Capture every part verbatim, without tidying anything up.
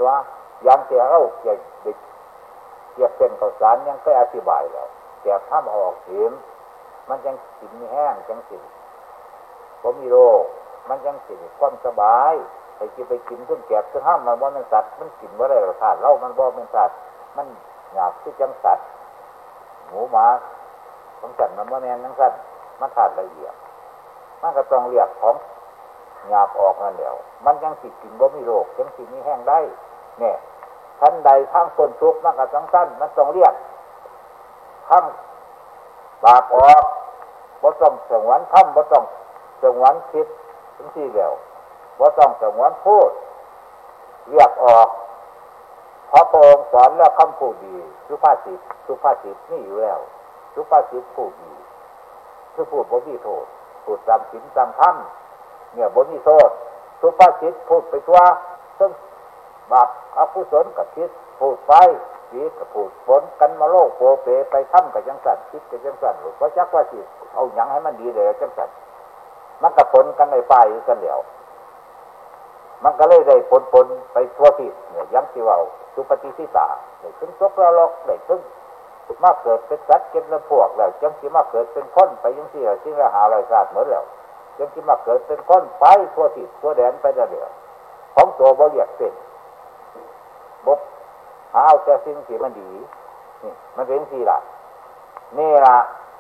ตัวยังเสียเราเก็บเด็กเก็บเป็นข้าวสารยังไปอธิบายแล้วเก็บถ้าออกเห็นมันยังกินมีแห้งจังสิผมมีโรคมันยังสิความสบายไปกินไปกินขึ้นแก็บขึ้นห้ามมันว่ามันสัตว์มันกินว่าได้หรอสัตว์เล่ามันว่าเป็นสัตว์มันหยาบที่จังสัตว์หมูหมาของสัตว์มันว่าแมนจังสัตว์มันขาดละเอียดมันก็ต้องเรียกของหยาบออกนั่นเดียวมันยังสิกินว่ามีโรคยังสิมีแห้งได้เนี่ยทันใดทางคนทุกข์มันก็ต้องสั้นมันต้องเรียกทั้งบาปออกบ่ต้องสงวนคำบ่ต้องสงวนคิดทั้งที่เดียวบ่ต้องสงวนพูดเรียกออกเพราะพระองค์สอนแล้วคำพูดดีสุภาษิตสุภาษิตนี่อยู่แล้วสุภาษิตพูดดีคือพูดบ่มีโทษพูดตามศีลตามธรรมเนี่ยบ่มีโทษสุภาษิตพูดไปทั่วซึ่งบาปอกุศลกับคิดพูดไปคิดกับพูดฝนกันมาโลกโปเปไปทำกับจังสันคิดกับจังสันหรือว่าจักว่าสิเอาหยังให้มันดีเลยจังสันมันกับฝนกันในป่าอยู่กันเดียวมันก็เลยได้ฝนฝนไปทั่วทิศเนี่ยยังที่ว่าสุปฏิสิตาได้ขึ้นตกระลอกได้ขึ้นมาเกิดเป็นสัตว์เก็บและพวกแล้วจังที่มาเกิดเป็นคนไปยังที่เราที่เราหาอะไรศาสตร์เหมือนแล้วจังที่มาเกิดเป็นคนไปทั่วทิศทั่วแดนไปเดียวของตัวบ่เรียกเป็นบกหาเอาแต่สิ่งที่มันดีนี่มันเป็นสิ่งละนี่ละ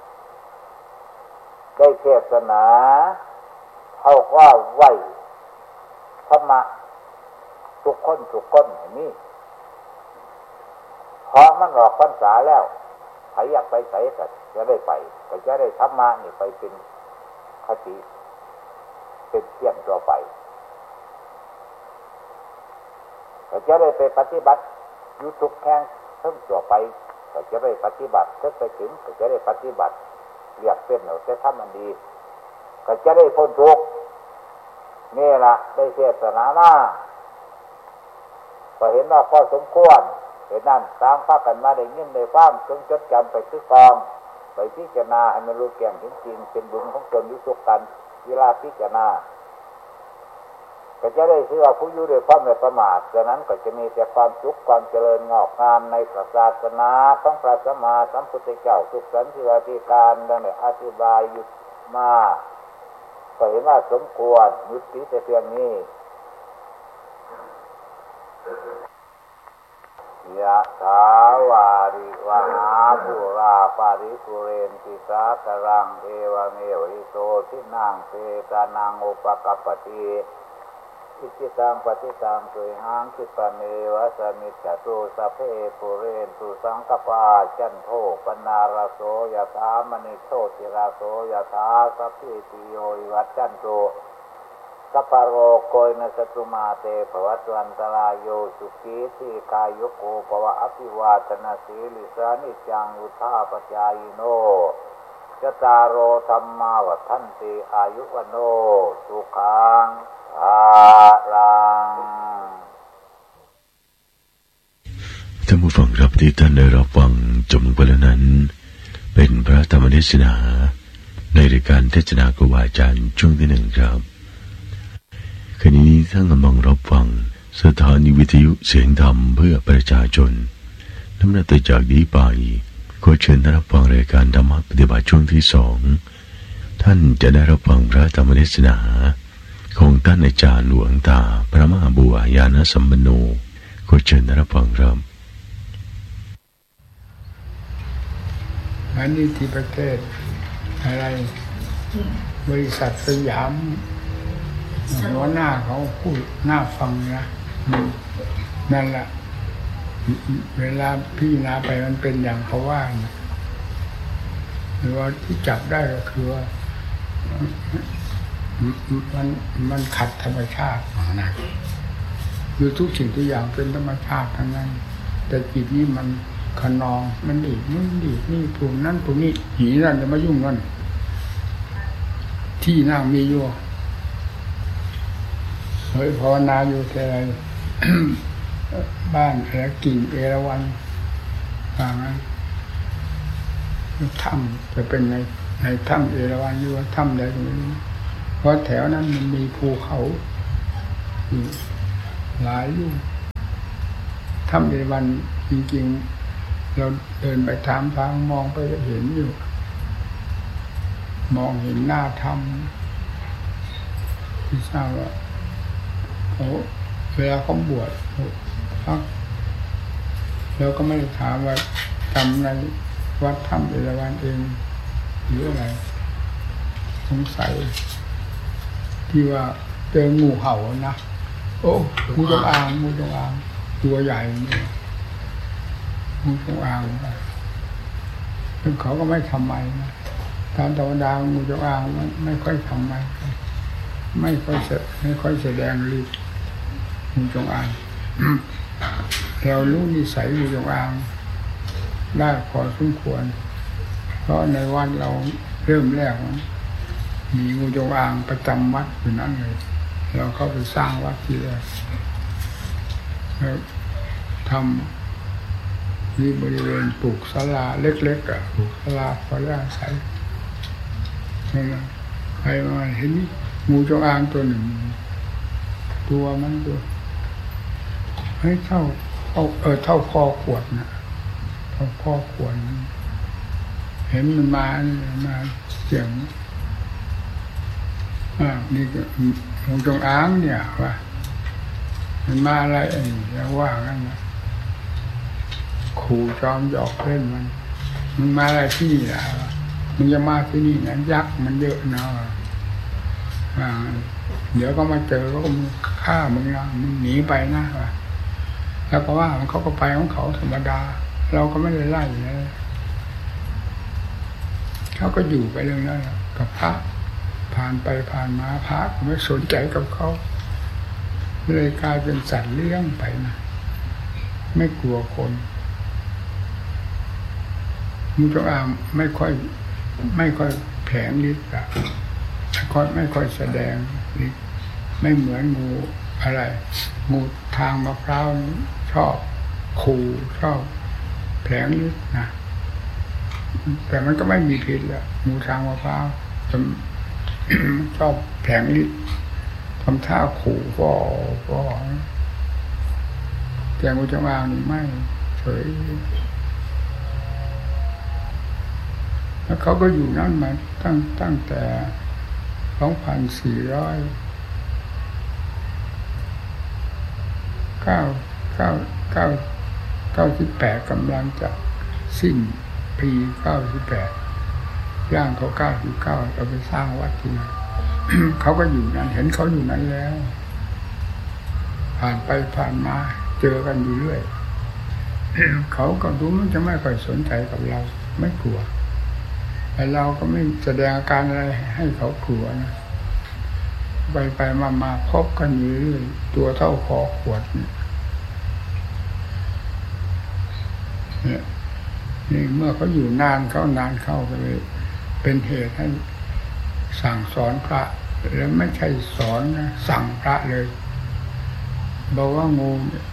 ได้เทศนาเขาว่าไหวธรรมะทุกคนทุกคนนี่เพราะมันออกพรรษาแล้วใครอยากไปใส่ก็จะได้ไปก็จะได้ธรรมะนี่ไปเป็นคติเป็นเที่ยงต่อไปก็จะได้ไปปฏิบัติยุทุกแห่งเพิ่มต่อไปก็จะได้ปฏิบัติเพิ่มไปถึงก็จะได้ปฏิบัติเรียกเป็นเราจะทำมันดีก็จะได้พ้นทุกข์นี่ละได้เทศนามาพอเห็นว่าพอสมควรเห็นนั่นตามพากันมาได้ยินได้ฟังจงจดจำไปซื้อกองไปพิจารณาให้มันรู้แก่งจริงๆเป็นบุญของตนยุทุกกันเวลาพิจารณาก็จะได้ชื่อว่าผู้อยู่ด้วยความไม่ประมาทฉะนั้นก็จะมีแต่ความสุขความเจริญงอกงามในศาสนาของพระสัมมาสัมพุทธเจ้าทุกสันติวาธิการดังได้อธิบายอยู่มาก็เห็นว่าสมควรยุติแต่เพียงนี้ยะถาวาริวหาปุราปาริปุเรนติสาครังเอวเมวิโตทินังเตตานังอุปกัปปติอิจิตังปฏิตังตุหังคิปะเมวะสมิจจตุสัพเพปุเรนตุสังกปาจันโทปนาราโสยถามณิโชติราโสยถาสัพพิติโยวิวัจจันโตสัพพโรโกยนัสตุมาเตภวัตวันตรายโยสุขีทีกายุโกภวะอภิวาทนาสีลิสานิจังอุทาปจายโนจตารโรธัมมาวัฏันติอายุวโนสุขังภาลังท่านผู้ฟังครับที่ท่านได้รับฟังจบลงไปแล้วนั้นเป็นพระธรรมเทศนาในรายการเทศนาครูบาอาจารย์ช่วงที่หนึ่งครับขณะนี้ท่านกำลังรับฟังสถานีวิทยุเสียงธรรมเพื่อประชาชนลำดับต่อจากนี้ไปขอเชิญท่านรับฟังรายการธรรมะปฏิบัติช่วงที่สองท่านจะได้รับฟังพระธรรมเทศนาของท่านอาจารย์หลวงตาพระมหาบัวญาณสัมปันโนขอเชิญท่านรับฟังครับอันนี้ที่ประเทศอะไรบริษัทสยามหัวหน้าเขาพูดหน้าฟังนะนั่นแหละเวลาพี่นาไปมันเป็นอย่างเขาว่าหรือว่าที่จับได้ก็คือว่ามันมันขัดธรรมชาตินะคือทุกสิ่งทุกอย่างเป็นธรรมชาติทั้งนั้นแต่จิตนี้มันขนองมันดีนู่นดีนี่ปุ่มนั่นปุ่มนี้หีนั่นจะมายุ่งนั่นที่นั่งมีอยู่เฮ้ยภาวนาอยู่แต่อะไร บ้านอะไรกิ่งเอราวัณต่างนั้นถ้ำจะเป็นในในถ้ำเอราวัณอยู่ว่าถ้ำใดตรงนี้เพราะแถวนั้นมันมีภูเขาหลายอยู่ถ้ำเอราวัณจริงๆเราเดินไปตามทางมองไปเห็นอยู่มองเห็นหน้าถ้ำที่ทราบว่าโอ้เวลาเขาบวชพักเราก็ไม่ได้ถามว่าจำในวัดถ้ำเอราวัณเองหรืออะไรสงสัยที่ว่าเจองูเห่านะโอ้งูจงอางงูจงอางตัวใหญ่เนี่ยงูจงอางซึ่งเขาก็ไม่ทำไมนะตามธรรมดางูจงอางมันไม่ค่อยทำไมไม่ค่อยไม่ค่อยแสดงฤทธิ์งูจงอางเรารู้นิสัยงูจงอางได้พอสมควรเพราะในวัดเราเริ่มแรกมีงูจงอางประจำวัดอยู่นั่นเลยเราเข้าไปสร้างวัดที่แรกแล้วทำที่บริเวณปลูกศาลาเล็กๆอ่ะปลูกศาลาพอได้อาศัยนั่นนะใครมาเห็นงูจงอางตัวหนึ่งตัวมันตัวให้เท่าเอาเออเท่าคอขวดนะเท่าคอขวดเห็นมันมามาเสียงอ่านี่ก็งูจงอางเนี่ยว่ามันมาอะไรเองแล้วว่างั้นนะขู่จอมหยอกเล่นมันมันมาอะไรที่นี่ล่ะมันจะมาที่นี่นะยักษ์มันเยอะนะอ่าเดี๋ยวก็มาเจอก็มึงฆ่ามึงนะมึงหนีไปนะว่ะแล้วก็ว่ามันเขาก็ไปของเขาธรรมดาเราก็ไม่ได้ไล่เลยเขาก็อยู่ไปเรื่องนั้นกับพระผ่านไปผ่านมาพระไม่สนใจกับเขาเลยกลายเป็นสัตว์เลี้ยงไปนะไม่กลัวคนงูจงอางไม่ค่อยไม่ค่อยแผลงฤทธิ์อะไม่ค่อยไม่ค่อยแสดงฤทธิ์ไม่เหมือนงูอะไรงูทางมะพร้าวชอบขู่ชอบแผลงฤทธิ์นะแต่มันก็ไม่มีพิษแหละงูทางมะพร้าวชอบแผลงฤทธิ์ทำท่าขู่ก็ก็แต่งูจงอางนี่ไม่เฉยแล้วเขาก็อยู่นั่นมาตั้งตั้งแต่สองพันสี่ร้อยเก้าเก้าเก้าเก้าสิบแปดกำลังจะสิ้นปีเก้าสิบแปดย่างเขาเก้าสิบเก้าเราไปสร้างวัดที่นั่น เขาก็อยู่นั้นเห็นเขาอยู่นั้นแล้วผ่านไปผ่านมาเจอกันอยู่เรื่อย เขาก็ดูมันจะไม่ค่อยสนใจกับเราไม่กลัวแต่เราก็ไม่แสดงอาการอะไรให้เขากลัวนะไปไปมามาพบกันอยู่เรื่อยตัวเท่าคอขวดเนี่ยนี่เมื่อเขาอยู่นานเขานานเข้าไปเลยเป็นเหตุให้สั่งสอนพระแล้วไม่ใช่สอนนะสั่งพระเลยบอกว่างู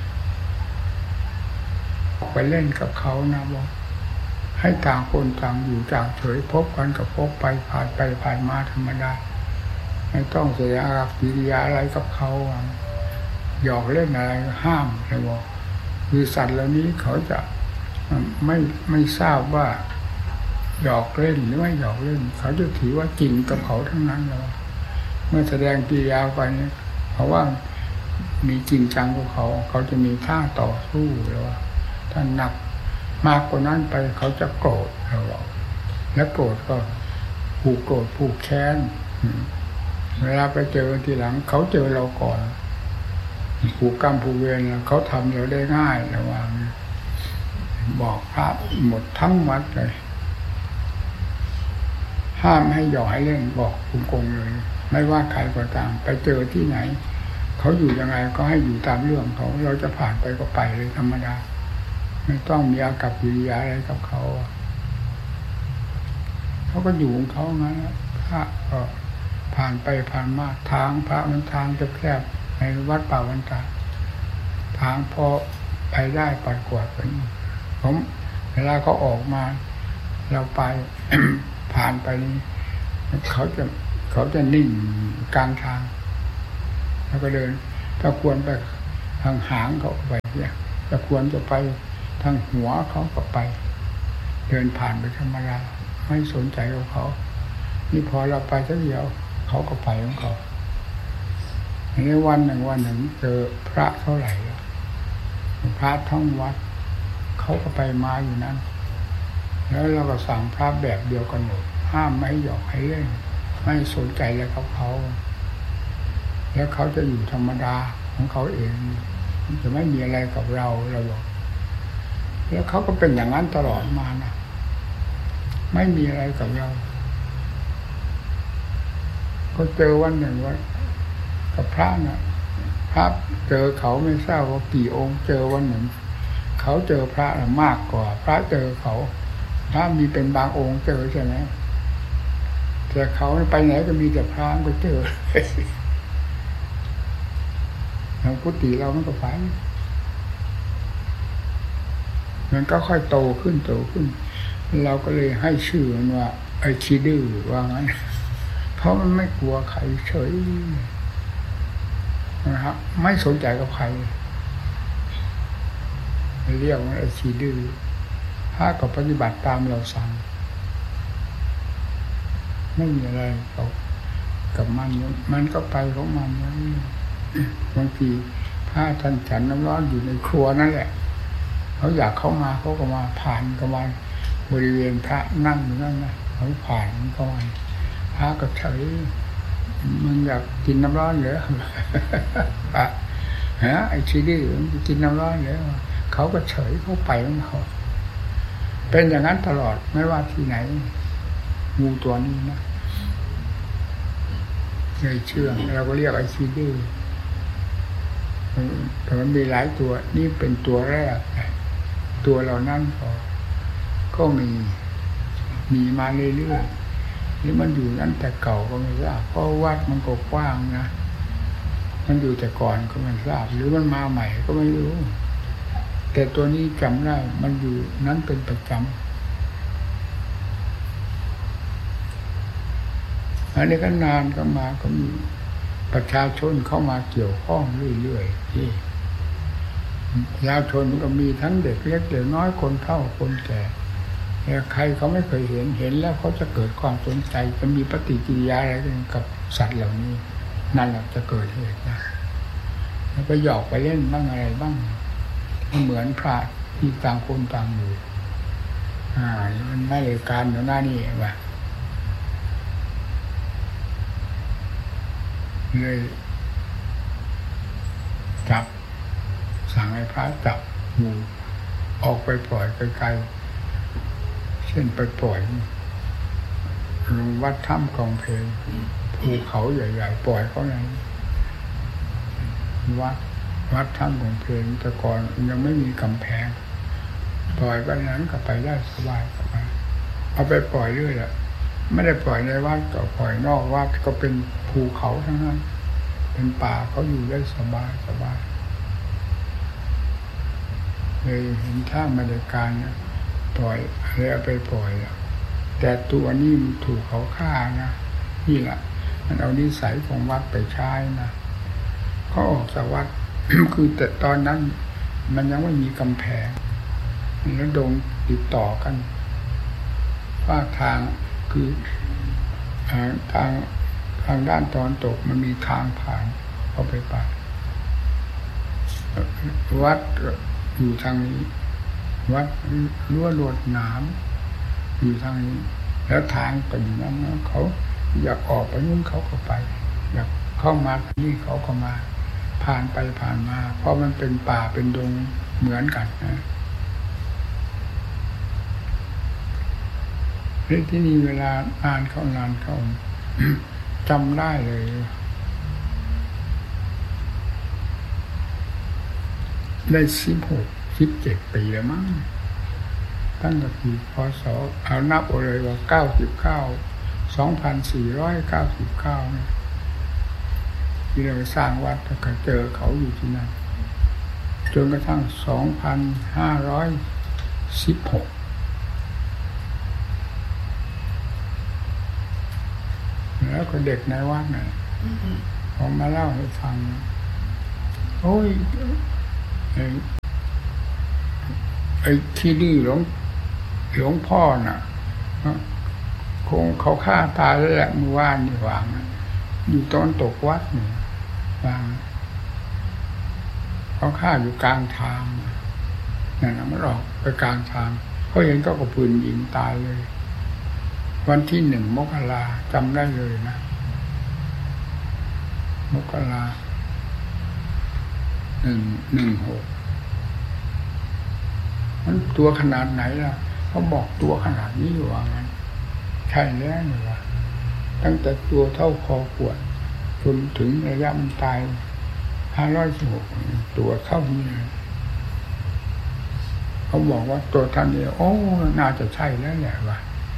ไปเล่นกับเขานะบอกให้ต่างคนต่างอยู่ต่างเฉยพบกันกับพบไปผ่านไปผ่านมาธรรมดาไม่ต้องแสดงอาการกิริยาอะไรกับเขาหยอกเล่นอะไรห้ามเลยบอกคือสัตว์เหล่านี้เขาจะไม่ไม่ทราบว่าหยอกเล่นหรือไม่หยอกเล่นเขาจะถือว่าจริงกับเขาทั้งนั้นเลยเมื่อแสดงกิริยาไปเนี่ยเพราะว่ามีจริงจังกับเขาเขาจะมีท่าต่อสู้แล้วถ้าหนักมากกว่านั้นไปเขาจะโกรธเราและโกรธก็ผูกโกรธผูกแค้นเวลาไปเจอทีหลังเขาเจอเราก่อนผูกกรรมผูกเวรเขาทำเราได้ง่ายระวังบอกพระหมดทั้งวัดเลยห้ามให้หยอกให้เล่นบอกคุณกงเลยไม่ว่าใครก็ตามไปเจอที่ไหนเขาอยู่ยังไงก็ให้อยู่ตามเรื่องเขาเราจะผ่านไปก็ไปเลยธรรมดาไม่ต้องมีอากับกิริยาอะไรกับเขาเขาก็อยู่ของเขางั้นพระก็ผ่านไปผ่านมาทางพระมันทางจะแคบในวัดป่าวันตาทางพอไปได้ปัดกวาดไปผมเวลาเขาออกมาเราไป ผ่านไปนี้เขาจะเขาจะนิ่งกลางทางแล้วก็เดินถ้าควรไปทางหางเขาไปเนี่ยจะควรจะไปทางหัวเขาก็ไปเดินผ่านไปธรรมดาไม่สนใจกับเขานี่พอเราไปสักเดียวเขาก็ไปของเขาในวันหนึ่งวันหนึ่งเจอพระเท่าไหร่พระท่องวัดเขาก็ไปมาอยู่นั้นแล้วเราก็สั่งพระแบบเดียวกันหมดห้ามไม่ให้หยอกให้เล่นไม่สนใจเลยกับเขาแล้วเขาจะอยู่ธรรมดาของเขาเองจะไม่มีอะไรกับเราเราบอกแล้วเขาก็เป็นอย่างนั้นตลอดมานะไม่มีอะไรกับเราก็เจอวันหนึ่งว่ากับพระนะพระเจอเขาไม่ทราบว่ากี่องค์เจอวันหนึ่งเขาเจอพระมากกว่าพระเจอเขาพระมีเป็นบางองค์เจอใช่ไหมแต่เขาไปไหนก็มีแต่พระก็เจอทางพุทธิเรามันก็ไปมันก็ค่อยโตขึ้นโตขึ้นเราก็เลยให้ชื่อมันว่าไอ้ขี้ดื้อว่างั้นเพราะมันไม่กลัวใครเฉยนะครับไม่สนใจกับใครเรียกว่าไอ้ขี้ดื้อถ้าก็ปฏิบัติตามเราสั่งไม่มีอะไรเขากับมันมันก็ไปของมันนะบางทีพระท่านฉันน้ำร้อนอยู่ในครัวนั่นแหละเขาอยากเข้ามาเขาก็มาผ่านก็มาบริเวณพระนั่งอยู่นั่นนะเขาผ่านก็มาพระก็เฉยมึงอยากกินน้ำร้อนเหรออะฮะไอ้ชีดื้อมันกินน้ำร้อนเหรอเขาก็เฉยเขาไปของเขาเป็นอย่างนั้นตลอดไม่ว่าที่ไหนงูตัวนี้นะเลยเชื่องเราก็เรียกไอ้ชีดื้อแต่มันมีหลายตัวนี่เป็นตัวแรกตัวเรานั่นก็ก็มีมีมาเรื่อยๆนี่มันอยู่นั้นแต่เก่าก็ไม่ทราบเพราะวัดมันก็กว้างนะมันอยู่แต่ก่อนก็ไม่ทราบหรือมันมาใหม่ก็ไม่รู้แต่ตัวนี้จำได้มันอยู่นั้นเป็นประจำอันนี้ก็นานก็มาก็มีประชาชนเข้ามาเกี่ยวข้องเรื่อยๆที่ประชาชนก็มีทั้งเด็กเล็กเด็กน้อยคนเฒ่าคนแก่แต่ใครเขาไม่เคยเห็นเห็นแล้วเขาจะเกิดความสนใจจะมีปฏิกิริยาอะไรกับสัตว์เหล่านี้นั่นแหละจะเกิดเหตุนะแล้วก็หยอกไปเล่นบ้างอะไรบ้างเหมือนพระที่ต่างคนต่างอยู่อ่ามันไม่เลยการอยู่หน้านี่ว่ะเลยจับสั่งให้พระจับงูออกไปปล่อยไกลๆเช่นไปปล่อยลงวัดถ้ำกองเพลงภูเขาใหญ่ๆปล่อยเขานั้นวัดวัดถ้ำกองเพลงแต่ก่อนยังไม่มีกำแพงปล่อยไปนั้นก็ไปได้สบายสบายเอาไปปล่อยเรื่อยแหละไม่ได้ปล่อยในวัดก็ปล่อยนอกวัดก็เป็นภูเขาทั้งนั้นเป็นป่าเขาอยู่ได้สบายสบายเลยเห็นท่ามาในการนะปล่อยเลยเอาไปปล่อยแต่ตัวนี้มันถูกเขาฆ่านะนี่แหละมันเอานิสัยของวัดไปใช้นะเขาออกจากวัด คือแต่ตอนนั้นมันยังไม่มีกำแพงแล้วดงติดต่อกันว่าทางคือทางทางทางด้านตอนตกมันมีทางผ่านเข้าไปป่าวัดอยู่ทางนี้วัดรั้วลวดหนามอยู่ทางนี้แล้วทางไปอยู่นั้นนะเขาอยากออกไปนู่นเขาก็ไปอยากเข้ามาที่นี่เขาก็มาผ่านไปผ่านมาเพราะมันเป็นป่าเป็นดงเหมือนกันนะที่นี่เวลานานเข้านานเข้าจำได้เลยได้สิบหกสิบเจ็ดปีแล้วมั้งตั้งแต่ปีพศเอานับเอาเลยว่าเก้าสิบเก้าสองพันสี่ร้อยเก้าสิบเก้าเนี่ยที่เราสร้างวัดก็เจอเขาอยู่ที่นั่นจนกระทั่งสองพันห้าร้อยสิบหกแล้วก็เด็กในวัดน่ะพอมาเล่าให้ฟังโอ้ยไอ้ที่ดื้อหลวงหลวงพ่อน่ะคงเขาฆ่าตายแล้วแหละเมื่อวานนี่วางอยู่ตอนตกวัดนี่วางเขาฆ่าอยู่กลางทางนั่นนะมันออกไปกลางทางเขาเห็นก็กระปืนยิงตายเลยวันที่หนึ่งมกราจำได้เลยนะมกราหนึ่งหนึ่งหกมันตัวขนาดไหนล่ะเขาบอกตัวขนาดนี้อยู่ว่างั้นใช่แล้วนี่ว่าตั้งแต่ตัวเท่าคอขวดจนถึงระยะมันตายห้าร้อยสิบหกตัวเท่านี้เขาบอกว่าตัวท่านเนี่ยโอ้น่าจะใช่แล้วแหละว่า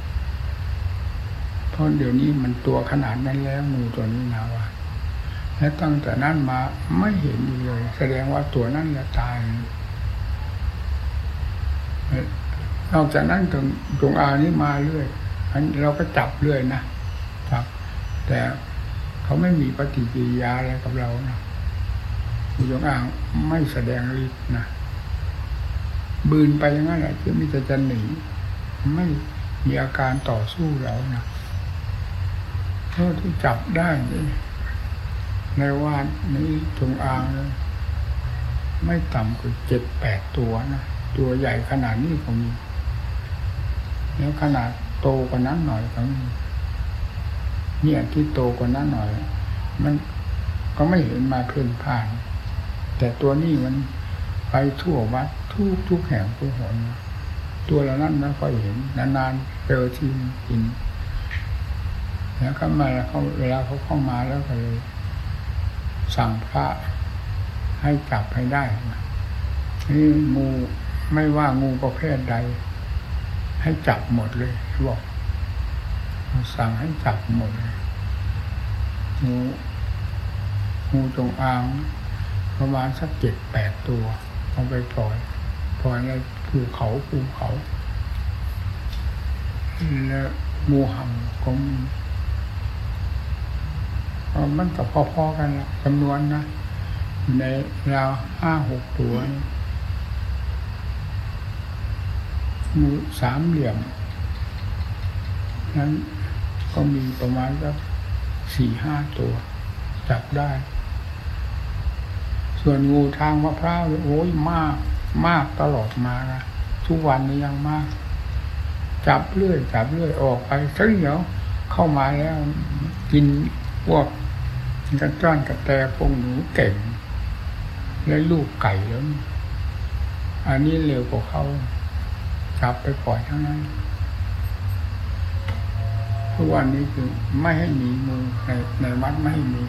เพราะเดี๋ยวนี้มันตัวขนาดนั้นแล้วงูตัวนี้นะว่าและตั้งแต่นั้นมาไม่เห็นเลยแสดงว่าตัวนั้นจะตายนอกจากนั้นตรงตรงอานี้มาเรื่อยเราก็จับเรื่อยนะครับแต่เขาไม่มีปฏิกิริยาอะไรกับเรานะอยู่ตรงอ่างไม่แสดงฤทธิ์นะบืนไปอย่างนั้นแหละจะมีแต่จะหนีไม่มีอาการต่อสู้เรานะเพราะที่จับได้ในวาดนี้จงอางไม่ต่ำกว่าเจ็ดแปดตัวนะตัวใหญ่ขนาดนี้ก็มีแล้วขนาดโตกว่านั้นหน่อยก็มีเนี่ยที่โตกว่านั้นหน่อยมันก็ไม่เห็นมาเพ่นพ่านแต่ตัวนี้มันไปทั่ววัดทุกทุกแห่งทุกหนตัวเหล่านั้นไม่ค่อยเห็นนานๆเจอทีกินแล้วก็มาแล้วเขาเวลาเขาเข้ามาแล้วก็เลยสั่งพระให้จับให้ได้นี่งูไม่ว่างูประเภทใดให้จับหมดเลยบอกสั่งให้จับหมดเลยงูงูจงอางประมาณสักเจ็ดแปดตัวเอาไปปล่อยปล่อยในภูเขาภูเขาแล้วงูเห่าก็มันก็พอๆกันละจำนวนนะในราวห้าหกตัวงูสามเหลี่ยมนั้นก็มีประมาณสักสี่ห้าตัวจับได้ส่วนงูทางมะพร้าวโอ้ยมากมากตลอดมานะทุกวันนี้ยังมากจับเรื่อยจับเรื่อยออกไปสักเดี๋ยวเข้ามาแล้วกินพวกกระจ้อนกระแตพวกหนูเก่งและลูกไก่แล้วอันนี้เร็วกว่าเขาจับไปปล่อยทั้งนั้นทุกวันนี้คือไม่ให้มีงูในในวัดไม่ให้มี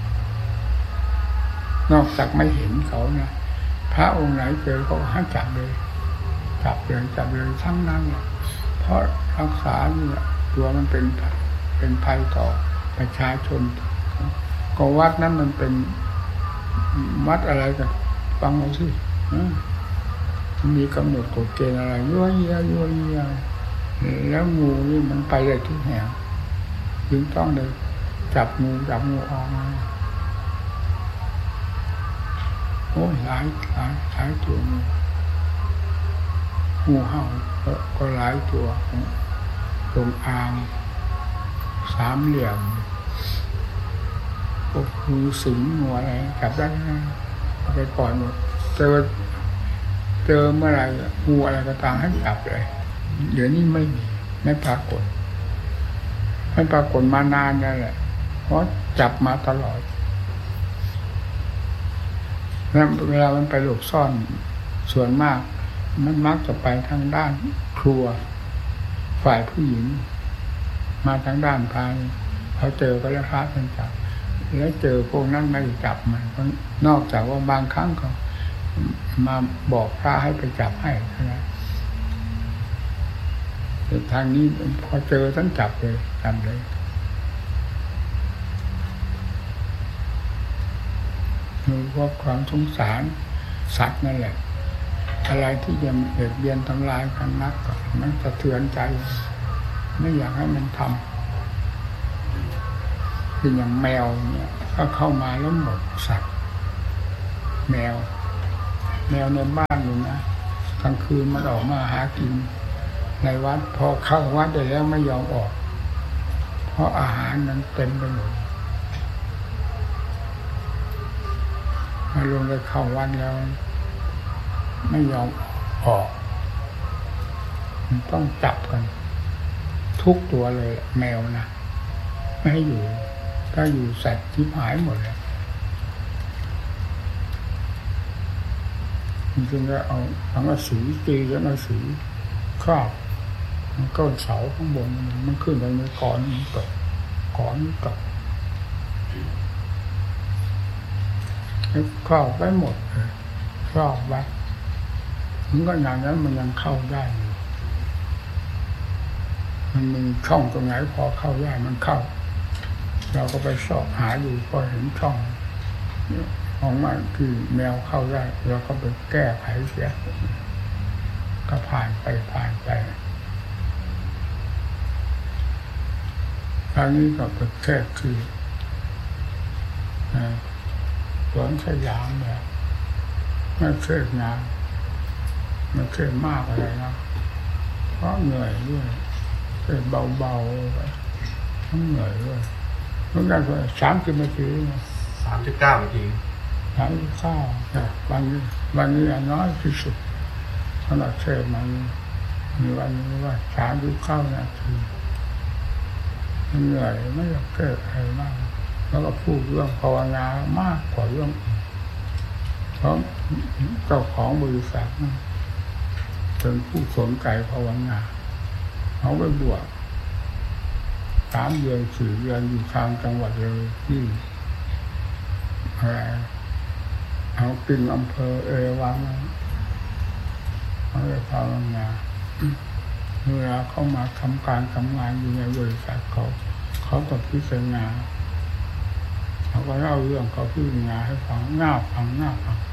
นอกจากไม่เห็นเขานะพระองค์ไหนเจอเขาให้จับเลยจับเลยจับเลยทั้งนั้นเพราะรักษาเนี่ยตัวมันเป็นเป็นภัยต่อประชาชนก็วัดนั้นมันเป็นวัดอะไรกันฟังเอาสิมีกำหนดกฎเกณฑ์อะไรยั่วเยี่ยยั่วเยี่ยแล้วงูนี่มันไปได้ทุกแห่งจึงต้องเลยจับงูจับงูออกมาโอ้หลายหลายหลายตัวงูงูเห่าก็หลายตัวตรงอ่างสามเหลี่ยมพวกงูสิงงูอะไรจับได้เอาไปปล่อยหมดเจอเจอเมื่อไรงูอะไรก็ตามให้จับเลยเดี๋ยวนี้ไม่มีไม่ปรากฏไม่ปรากฏมานานแล้วแหละเพราะจับมาตลอดแล้วเวลามันไปหลบซ่อนส่วนมากมันมักจะไปทางด้านครัวฝ่ายผู้หญิงมาทางด้านภายเขาเจอก็แล้วพระท่านจับแล้วเจอพวกนั้นไม่จับมันนอกจากว่าบางครั้งก็มาบอกพระให้ไปจับให้เท่านั้นแต่ทางนี้พอเจอท่านจับเลยจับเลยคือว่าความสงสารสัตว์นั่นแหละอะไรที่จะเบียดเบียนทำลายกันนักก็มันสะเทือนใจไม่อยากให้มันทำคืออย่างแมวเนี่ยก็เข้ามาแล้วหมดสัตว์แมวแมวในบ้านอยู่นะกลางคืนมันออกมาหากินในวัดพอเข้าวัดได้แล้วไม่ยอมออกเพราะอาหารนั้นเต็มไปหมดมาลงไปเข้าวัดแล้วไม่ยอมออกมันต้องจับกันทุกตัวเลยแมวนะไม่ให้อยู่ถ้าอยู่สัตว์ที่หายหมดเลยจริงๆก็เอาทั้งกระสีตีแล้วกระสีครอบก้นเสาข้างบนมันขึ้นไปในก้อนมันตกก้อนมันตกครอบไว้หมดเลยครอบไว้มันก็อย่างนั้นมันยังเข้าได้อยู่มันมีช่องตรงไหนพอเข้าได้มันเข้าเราก็ไปสอบหาดูก็เห็นช่องของมันที่แมวเข้าได้เราก็ไปแก้ไขเสียก็ผ่านไปผ่านไปคราวนี้ก็เป็นแค่คือสวนสยามแบบไม่เครียดงานไม่เครียดมากอะไรนะเพราะเหนื่อยด้วยเครียดเบาๆไปทั้งเหนื่อยด้วยต้องได้ก็สามสิบนาทีสามสิบเก้านาทีสามสิบเก้าวันนี้วันนี้น้อยที่สุดสำหรับเครียดมันมีวันนี้ว่าสามสิบเก้านาทีเหนื่อยไม่อยากเครียดอะไรมากแล้วก็พูดเรื่องภาวนามากกว่าเรื่องเพราะเจ้าของบริษัทเป็นผู้สนใจภาวนาเขาไปบวชสามเดือนสี่เดือนอยู่ทางจังหวัดเลยที่อะไรเอาปิงอำเภอเอวังเขาไปภาวนาเวลาเขามาทำการทำงานอยู่ในบริษัทเขาเขาก็พิจารณาเขาก็เล่าเรื่องเขาพิจารณาให้ฟังง่าฟังง่าฟัง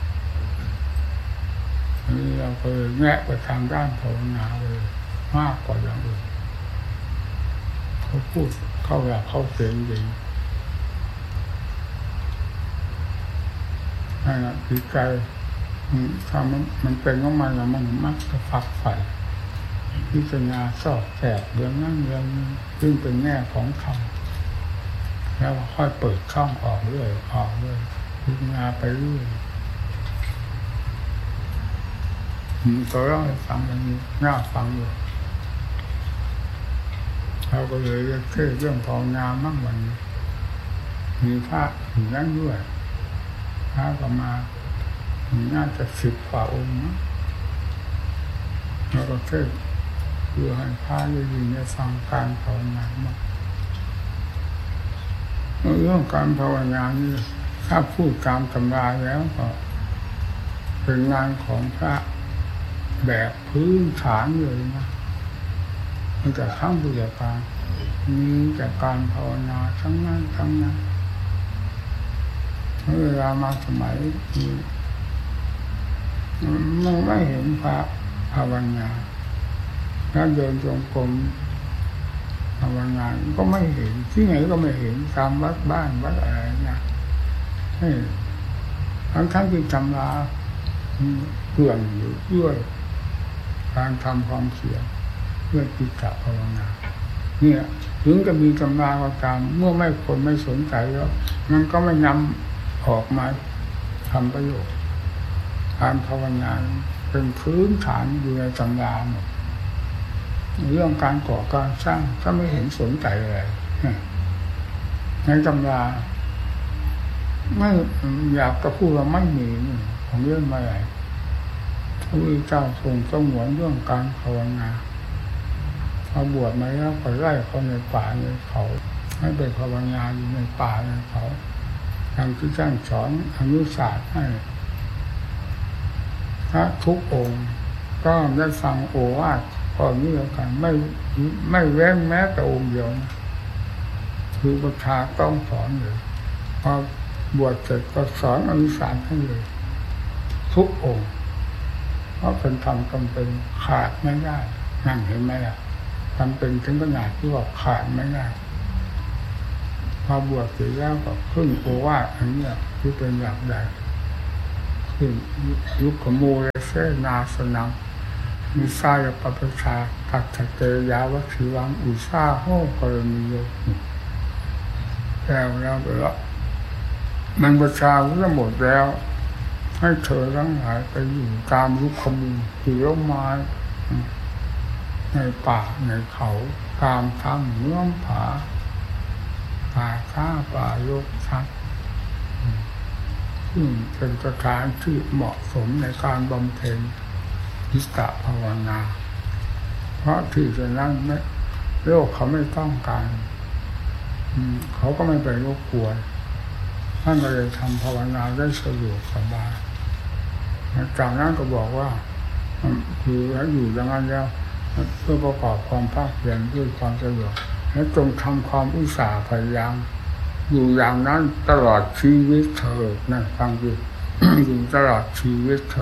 นี่เราก็เลยแงะไปทางด้านภาวนาเลยมากกว่าอย่างอื่นเขาพูดเข้าแบบเข้าเสียงดีนั่นแหละจิตใจถ้ามันมันเป็นของมันแล้วมันมักจะฝักใฝ่พิจารณาสอบแสบเรื่องนั้นเรื่องนี้ซึ่งเป็นแง่ของธรรมแล้วค่อยเปิดช่องออกเรื่อยออกเรื่อยพิจารณาไปเรื่อยก็เล่าให้ฟังอย่างนี้น่าฟังอยู่เราก็เลยเรียกเรื่องภาวนามากวันนี้มีพระอยู่นั้นด้วยพระก็มาน่าจะสิบกว่าองค์นะแล้วก็เทศเพื่อให้พระได้ยินได้ฟังการภาวนามากเรื่องการภาวนานี่ถ้าพูดตามตำราแล้วก็เป็นงานของพระแบบพื้นฐานเลยนะมันจะทั้งบุญการมีแต่การภาวนาทั้งนั้นทั้งนั้นเวลามาสมัยนี้มันไม่เห็นพระภาวนาแล้วเดินจงกรมภาวนาก็ไม่เห็นที่ไหนก็ไม่เห็นตามวัดบ้านวัดอะไรนะทั้งทั้งที่ตำราเพื่อนอยู่ด้วยการทำความเพียรเพื่อจิตตภาวนาเนี่ยถึงจะมีตำราก็ตามเมื่อไม่คนไม่สนใจแล้วมันก็ไม่นำออกมาทำประโยชน์การภาวนาเป็นพื้นฐานอยู่ในตำราหมดเรื่องการก่อการสร้างก็ไม่เห็นสนใจเลยในตำราไม่อยากจะพูดว่าไม่มีของเรื่องอะไรพระพุทธเจ้าทรงสงวนเรื่องการภาวนาพอบวชมาแล้วก็ไล่เขาในป่าในเขาให้ไปภาวนาอยู่ในป่าในเขาทางที่ท่านสอนอนุศาสตร์ให้พระทุกองค์ก็ได้ฟังโอวาทข้อนี้แล้วกันไม่ไม่เว้นแม้แต่องค์เดียวคือประชาต้องสอนเลยพอบวชเสร็จก็สอนอนุศาสตร์ให้เลยทุกองค์เพราะเป็นธรรมจำเป็นขาดไม่ได้นั่นเห็นไหมล่ะจำเป็นถึงขนาดที่ว่าขาดไม่ได้พอบวชเสร็จแล้วก็พึ่งโอวาทอันนี้ที่เป็นหลักใหญ่ที่ยุคขมูลเสนาสนังมิสายปปชาตัดเตยาวชิวังอุชาโหกรณีโยแล้วแล้วแล้วมันประชาทั้งหมดแล้วให้เธอทั้งหลายไปอยู่ตามยุคขมูลที่ร่มไม้ในป่าในเขาตามทางเนื้อผาป่าข้าป่ายกชัดซึ่งเป็นสถานที่เหมาะสมในการบำเพ็ญอิสตภาวนาเพราะที่จะนั้นไม่โลกเขาไม่ต้องการเขาก็ไม่ไปรบกวนท่านก็เลยทำภาวนาได้สะดวกสบายจากนั้นก็บอกว่าคือให้อยู่อย่างนั้นแล้วเพื่อประกอบความภาคเพียรด้วยความสะดวกและจงทำความอุตสาห์พยายามอยู่อย่างนั้นตลอดชีวิตเธอนะฟังดู อยู่ตลอดชีวิตเธ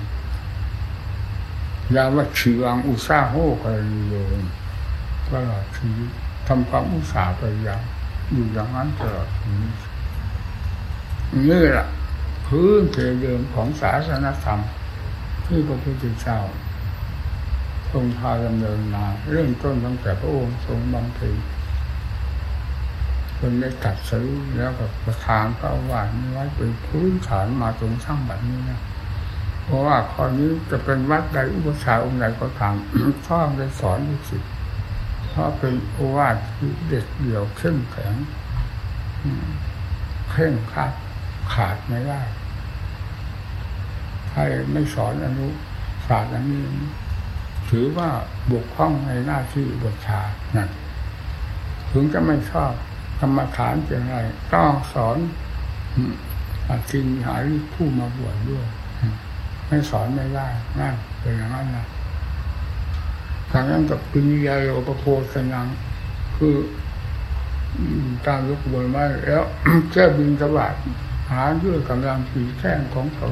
อยาวัชีวังอุตสาโหกันโยมตลอดชีวิตทำความอุตสาห์พยายามอยู่อย่างนั้นตลอดชีวิตนี่แหละพื้นเพเดิมของศาสนธรรมที่พระพุทธเจ้าทรงพาดำเนินมาเริ่มต้นตั้งแต่พระองค์ทรงบำเพ็ญจนได้ตรัสรู้แล้วกับประทานพระวาทนี้ไว้เป็นพื้นฐานมาจนสร้างบัดนี้นะเพราะว่าข้อนี้จะเป็นวัดใดอุปชาองค์ใดก็ตามชอบได้สอนลูกศิษย์เพราะเป็นโอวาทที่เด็ดเดี่ยวเข้มแข็งเคร่งครัดขาดไม่ได้ใครไม่สอนอนุศาสตร์อันนี้ถือว่าบกพร่องในหน้าที่อุปชานั่นถึงจะไม่ชอบกรรมฐานเป็นไรต้องสอนอาชีพหาผู้มาบวชด้วยไม่สอนไม่ได้นั่นเป็นอย่างนั้นนะทางนั้นกับปิญญาโยปโพสนังคือตามยกบนไว้แล้วแค่บินสวัสดิ์หาด้วยกำลังฝีแข้งของเขา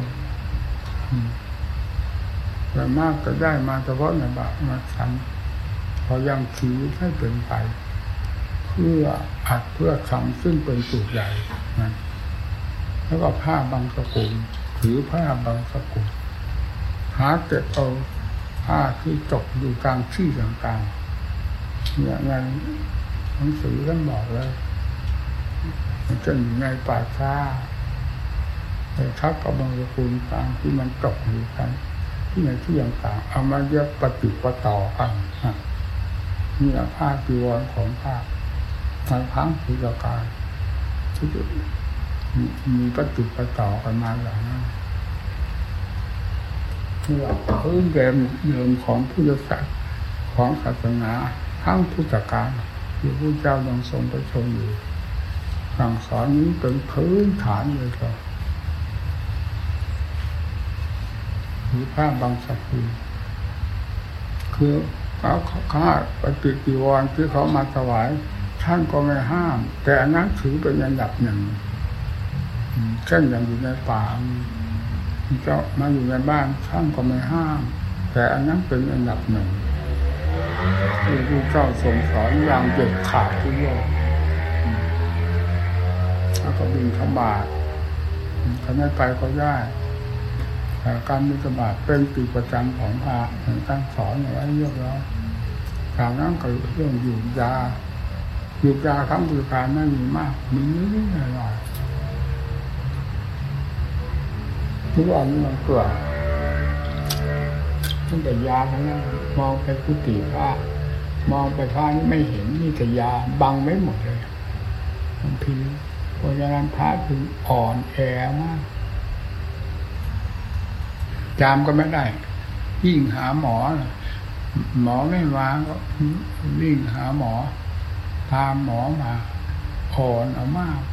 แต่มากก็ได้มาเฉพาะในบาทมาทำพอยังชีวิตให้เป็นไปเพื่ออัดเพื่อทำซึ่งเป็นจุดใหญ่นะแล้วก็ผ้าบางสกุลถือผ้าบางสกุลหาเก็บเอาผ้าที่ตกอยู่ตามที่ต่างๆเนี่ยในหนังสือท่านบอกเลยมันจะอยู่ในป่าช้าแต่ทักกับบางสกุลต่างที่มันตกอยู่กันที่ในที่ต่างๆเอามาเย็บประติดประต่อกันนี่แหละผ้าจีวรของผ้าในครั้งพุทธกาลที่มีประติดประต่อกันมาอย่างนั้นนี่แหละพื้นเดิมเดิมของพุทธศาสนาของศาสนาทั้งพุทธกาลที่พระเจ้าทรงทรงประชนอยู่สั่งสอนนี้เป็นพื้นฐานเลยก็คือผ้าบางสกุลคือเขาข้าปฏิกิวรที่เขามาถวายท่านก็ไม่ห้ามแต่อันนั้นถือเป็นอันดับหนึ่งเช่นอย่างอยู่ในป่าเจ้ามาอยู่ในบ้านท่านก็ไม่ห้ามแต่อันนั้นเป็นอันดับหนึ่งที่พระเจ้าทรงสอนอย่างเด็ดขาดทุกอย่างแล้วก็บิณฑบาตถ้าไม่ไปก็ได้แต่การบิณฑบาตเป็นกิจประจำของพระท่านสอนเอาไว้เยอะแล้วจากนั้นก็เรื่องอยู่ยาอยู่ยาคำบริการไม่มีมากมีนิดๆหน่อยๆทุกวันนี้มันเกลือตั้งแต่ยาทั้งนั้นมองไปกุฏิพระมองไปพระนี่ไม่เห็นนี่แต่ยาบังไม่หมดเลยบางทีเพราะฉะนั้นพระถึงอ่อนแอมากจามก็ไม่ได้ยิ่งหาหมอหมอไม่มาก็วิ่งหาหมอตามหมอมาอ่อนเอามาก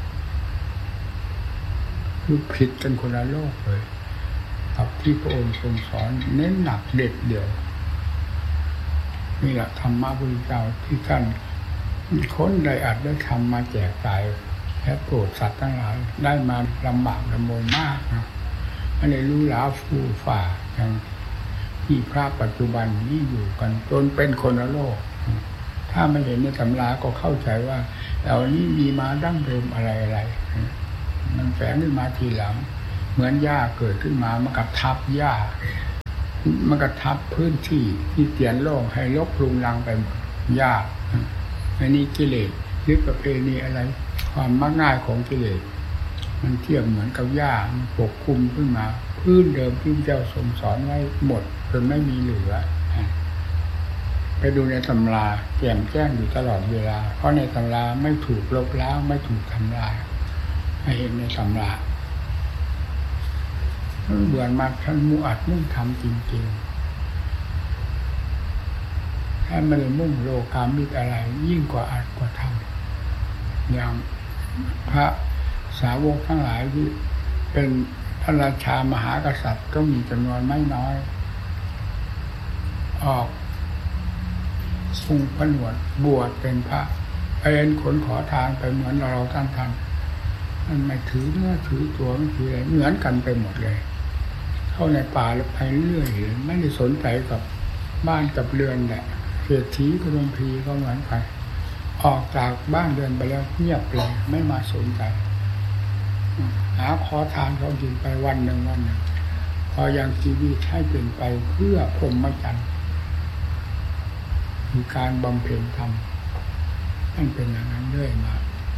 คือผิดกันคนละโลกเลยกับที่พระองค์ทรงสอนเน้นหนักเด็ดเดี่ยวนี่แหละธรรมะพุทธเจ้าที่ท่านค้นได้อัดได้ทำมาแจกจ่ายและโปรดสัตว์ทั้งหลายได้มาลำบากลำบนมากนะไม่ได้รู้หลาฟูฝ่าอย่างที่พระปัจจุบันนี้อยู่กันจนเป็นคนละโลกถ้าไม่เห็นในตำราก็เข้าใจว่าเหล่านี้มีมาดั้งเดิมอะไรอะไรมันแฝงขึ้นมาทีหลังเหมือนหญ้าเกิดขึ้นมามันกับทับหญ้ามันก็ทับพื้นที่ที่เตียนโล่งให้รกรุงรังไปหมดหญ้าอันนี้กิเลสหรือประเพณีอะไรความมักง่ายของกิเลสมันเทียบเหมือนกับหญ้ามันปกคลุมขึ้นมาพื้นเดิมที่พระเจ้าทรงสอนไว้หมดจนไม่มีเหลือไปดูในตำราแจ่มแจ้งอยู่ตลอดเวลาเพราะในตำราไม่ถูกลบล้างไม่ถูกทำลายให้เห็นในตำราเบื่อมาท่านมุ่งอัดมุ่งทำจริงๆถ้าไม่ได้มุ่งโลกามิตรอะไรยิ่งกว่าอัดกว่าทำอย่างพระสาวกทั้งหลายที่เป็นพระราชามหากษัตริย์ก็มีจำนวนไม่น้อยออกทรงผนวดบวชเป็นพระเป็นขนขอทานไปเหมือนเราท่านท่านมันไม่ถือเนื้อถือตัวไม่ถืออะไรเหมือนกันไปหมดเลยเข้าในป่าแล้วไปเรื่อยไม่ได้สนใจกับบ้านกับเรือนแหละเศรษฐีกระดมพีก็เหมือนกันออกจากบ้านเรือนไปแล้วเงียบเลยไม่มาสนใจหาขอทานเขากินไปวันหนึ่งวันหนึ่งพอยังชีวิตให้เป็นไปเพื่อพรหมจรรย์คือการบำเพ็ญธรรมนั่นเป็นอย่างนั้นเรื่อยมา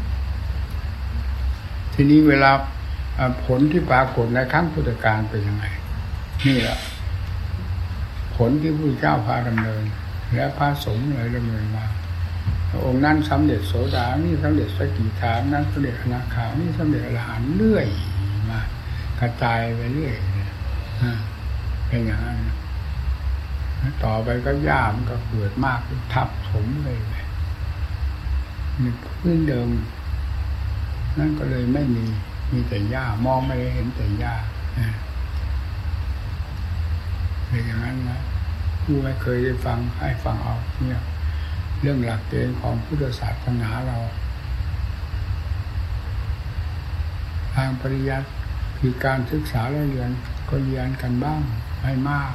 ทีนี้เวลาผลที่ปรากฏในครั้งพุทธกาลเป็นยังไงนี่แหละผลที่พระพุทธเจ้าพาดำเนินและพระสงฆ์เลยดำเนินมาองค์นั้นสำเร็จโสดานี่สำเร็จสกิทานั้นสำเร็จอนาคานี่สำเร็จอรหันต์เรื่อยมากระจายไปเรื่อยเป็นอย่างนั้นต่อไปก็ย่ามันก็เกิดมากทับถมเลยนี่พื้นเดิมนั่นก็เลยไม่มีมีแต่หญ้ามองไม่ได้เห็นแต่หญ้าเป็นอย่างนั้นนะผู้ไม่เคยได้ฟังให้ฟังเอาเนี่ยเรื่องหลักเกณฑ์ของพุทธศาสนาเราทางปริยัติคือการศึกษาและเรียนก็เรียนกันบ้างไม่มาก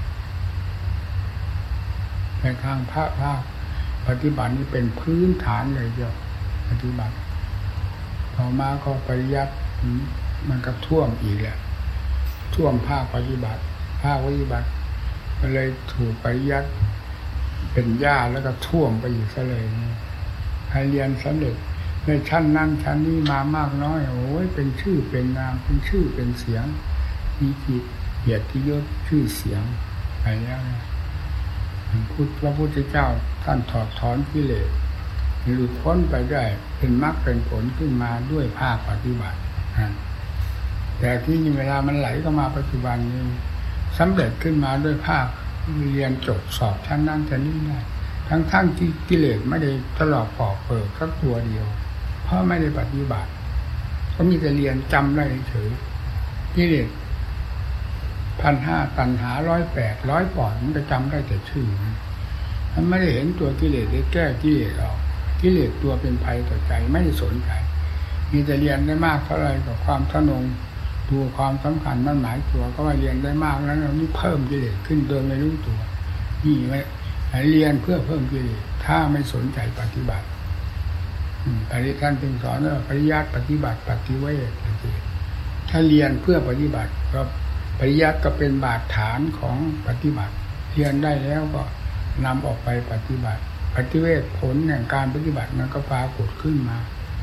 ในทางพระภาคปฏิบัตินี้เป็นพื้นฐานเลยเดียวปฏิบัติต่อมาก็ปริยัติมันก็ท่วมอีกแหละท่วมภาคปฏิบัติภาคปฏิบัติก็เลยถูกปริยัติเป็นหญ้าแล้วก็ท่วมไปอีกซะเลยให้เรียนสำเร็จในชั้นนั้นชั้นนี้มามากน้อยโอ้ยเป็นชื่อเป็นนามเป็นชื่อเป็นเสียงมีจิตเกียรติยศชื่อเสียงไปแล้วพุทธพระพุทธเจ้าท่านถอดถอนกิเลสหลุดพ้นไปได้เป็นมรรคเป็นผลขึ้นมาด้วยภาคปฏิบัติแต่ที่เวลามันไหลเข้ามาปัจจุบันนี้สำเร็จขึ้นมาด้วยภาคเรียนจบสอบชั้นนั้นชั้นนี้ได้ทั้งทั้งที่กิเลสไม่ได้ตลอดปอกเปิดสักตัวเดียวเพราะไม่ได้ปฏิบัติก็มีแต่เรียนจำได้เฉยกิเลสพันห้าตัณหาร้อยแปดร้อยปอดมันก็จำได้แต่ชื่อมันไม่ได้เห็นตัวกิเลสได้แก้กิเลสออกกิเลสตัวเป็นภัยต่อใจไม่ได้สนใจมีแต่เรียนได้มากเท่าไรกับความทะนงตัวความสำคัญนั่นหมายตัวก็ว่าเรียนได้มากแล้วนี่เพิ่มกิเลสขึ้นโดยไม่รู้ตัวนี่ไว้เรียนเพื่อเพิ่มกิเลสถ้าไม่สนใจปฏิบัติปริท่านจึงสอนว่าปริยัติปฏิบัติปฏิเวทถ้าเรียนเพื่อปฏิบัติก็ปริยัติก็เป็นบาดฐานของปฏิบัติเรียนได้แล้วก็นำออกไปปฏิบัติปฏิเวทผลแห่งการปฏิบัตินั้นก็ปรากฏขึ้นมา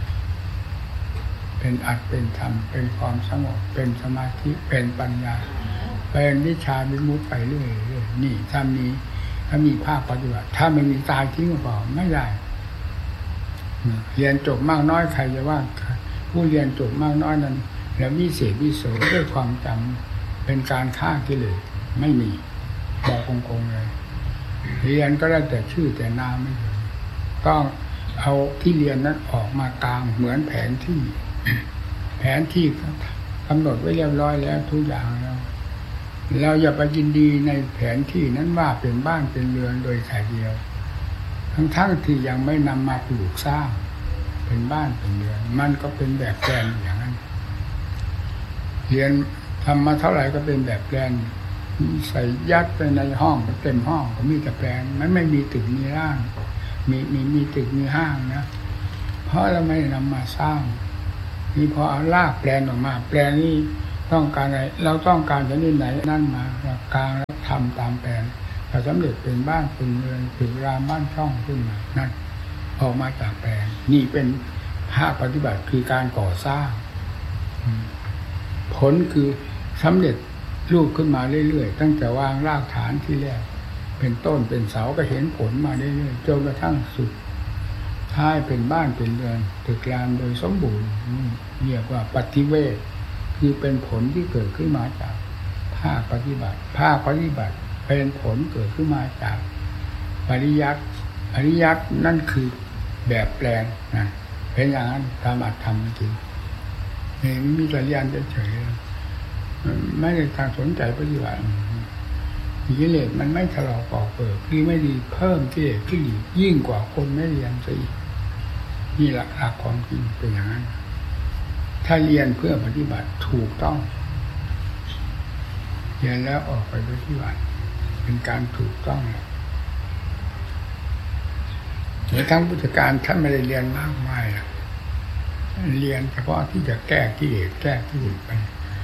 เป็นอัตเป็นธรรมเป็นความสงบเป็นสมาธิเป็นปัญญาเป็นวิชาวิมุตติไปเรื่อยๆนี่ถ้ามีถ้ามีภาคปฏิบัติถ้าไม่มีตายทิ้งก็บอกไม่ได้เรียนจบมากน้อยใครจะว่าผู้เรียนจบมากน้อยนั้นแล้ววิเศษวิโสด้วยความจำเป็นการฆ่ากิเลสไม่มีบอกโกงๆเลยเรียนก็ได้แต่ชื่อแต่นามไม่ถึงต้องเอาที่เรียนนั้นออกมากลางเหมือนแผนที่แผนที่กำหนดไว้เรียบร้อยแล้วทุกอย่างแล้วเราอย่าไปยินดีในแผนที่นั้นว่าเป็นบ้านเป็นเรือนโดยถ่ายเดียวทั้งๆที่ยังไม่นำมาปลูกสร้างเป็นบ้านเป็นเรือนมันก็เป็นแบบแปลนอย่างนั้นเรียนทำมาเท่าไหร่ก็เป็นแบบแปลนใส่ยัดไปในห้องก็เต็มห้องก็มีแต่แปลนมันไม่มีตึกมีร่างมีมีมีตึกมีห้างนะเพราะเราไม่นำมาสร้างนี่พอเอาลากแปลนออกมาแปลนนี่ต้องการอะไรเราต้องการชนิดไหนนั่นมาการทำตามแผนถ้าสำเร็จเป็นบ้านเป็นเรือนเป็นรามบ้านช่องขึ้นมานั่นออกมาจากแผนนี่เป็นภาคปฏิบัติคือการก่อสร้างผลคือสำเร็จรูปขึ้นมาเรื่อยๆตั้งแต่วางรากฐานที่แรกเป็นต้นเป็นเสาก็เห็นผลมาเรื่อยๆจนกระทั่งสุดท้ายเป็นบ้านเป็นเรือนตึกรามโดยสมบูรณ์เรียกว่าปฏิเวทคือเป็นผลที่เกิดขึ้นมาจากภาคปฏิบัติภาคปฏิบัติเป็นผลเกิดขึ้นมาจากปริยัติปริยัตินั่นคือแบบแปลงนะเป็นอย่างนั้นตามอัตธรรมจริงนี่มีแต่เรียนเฉยๆไม่ได้ทางสนใจปฏิบัติกิเลสมันไม่ทะเลาะปอกเปิดคือไม่ดีเพิ่มกิเลสขึ้นอีกยิ่งกว่าคนไม่เรียนซะอีกนี่หลักหลักความจริงเป็นอย่างนั้นถ้าเรียนเพื่อปฏิบัติถูกต้องเรียนแล้วออกไปปฏิบัติเป็นการถูกต้องในทางพุทธการท่านไม่ได้เรียนมากมายเรียนเฉพาะที่จะแก้กิเลสแก้กิเลสไป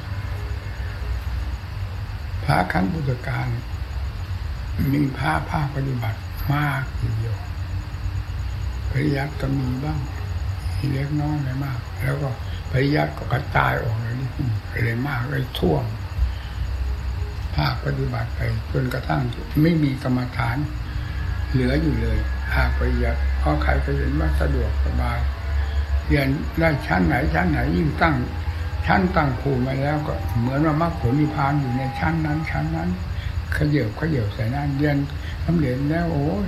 พระครั้งพุทธการมีพระภาคปฏิบัติมากทีเดียวปริยัติก็มีบ้างเล็กน้อยไม่มากแล้วก็ปริยัติก็กระจายออกเลยนี่เลยมากเลยท่วมภาคปฏิบัติไปจนกระทั่งไม่มีกรรมฐานเหลืออยู่เลยภาคปริยัติเพราะใครก็เห็นว่าสะดวกสบายเรียนได้ชั้นไหนชั้นไหนยิ่งตั้งชั้นตั้งภูมิมาแล้วก็เหมือนว่ามรรคผลนิพพานอยู่ในชั้นนั้นชั้นนั้นขยับขยับใส่นั่นเรียนสำเร็จแล้วโอ้ย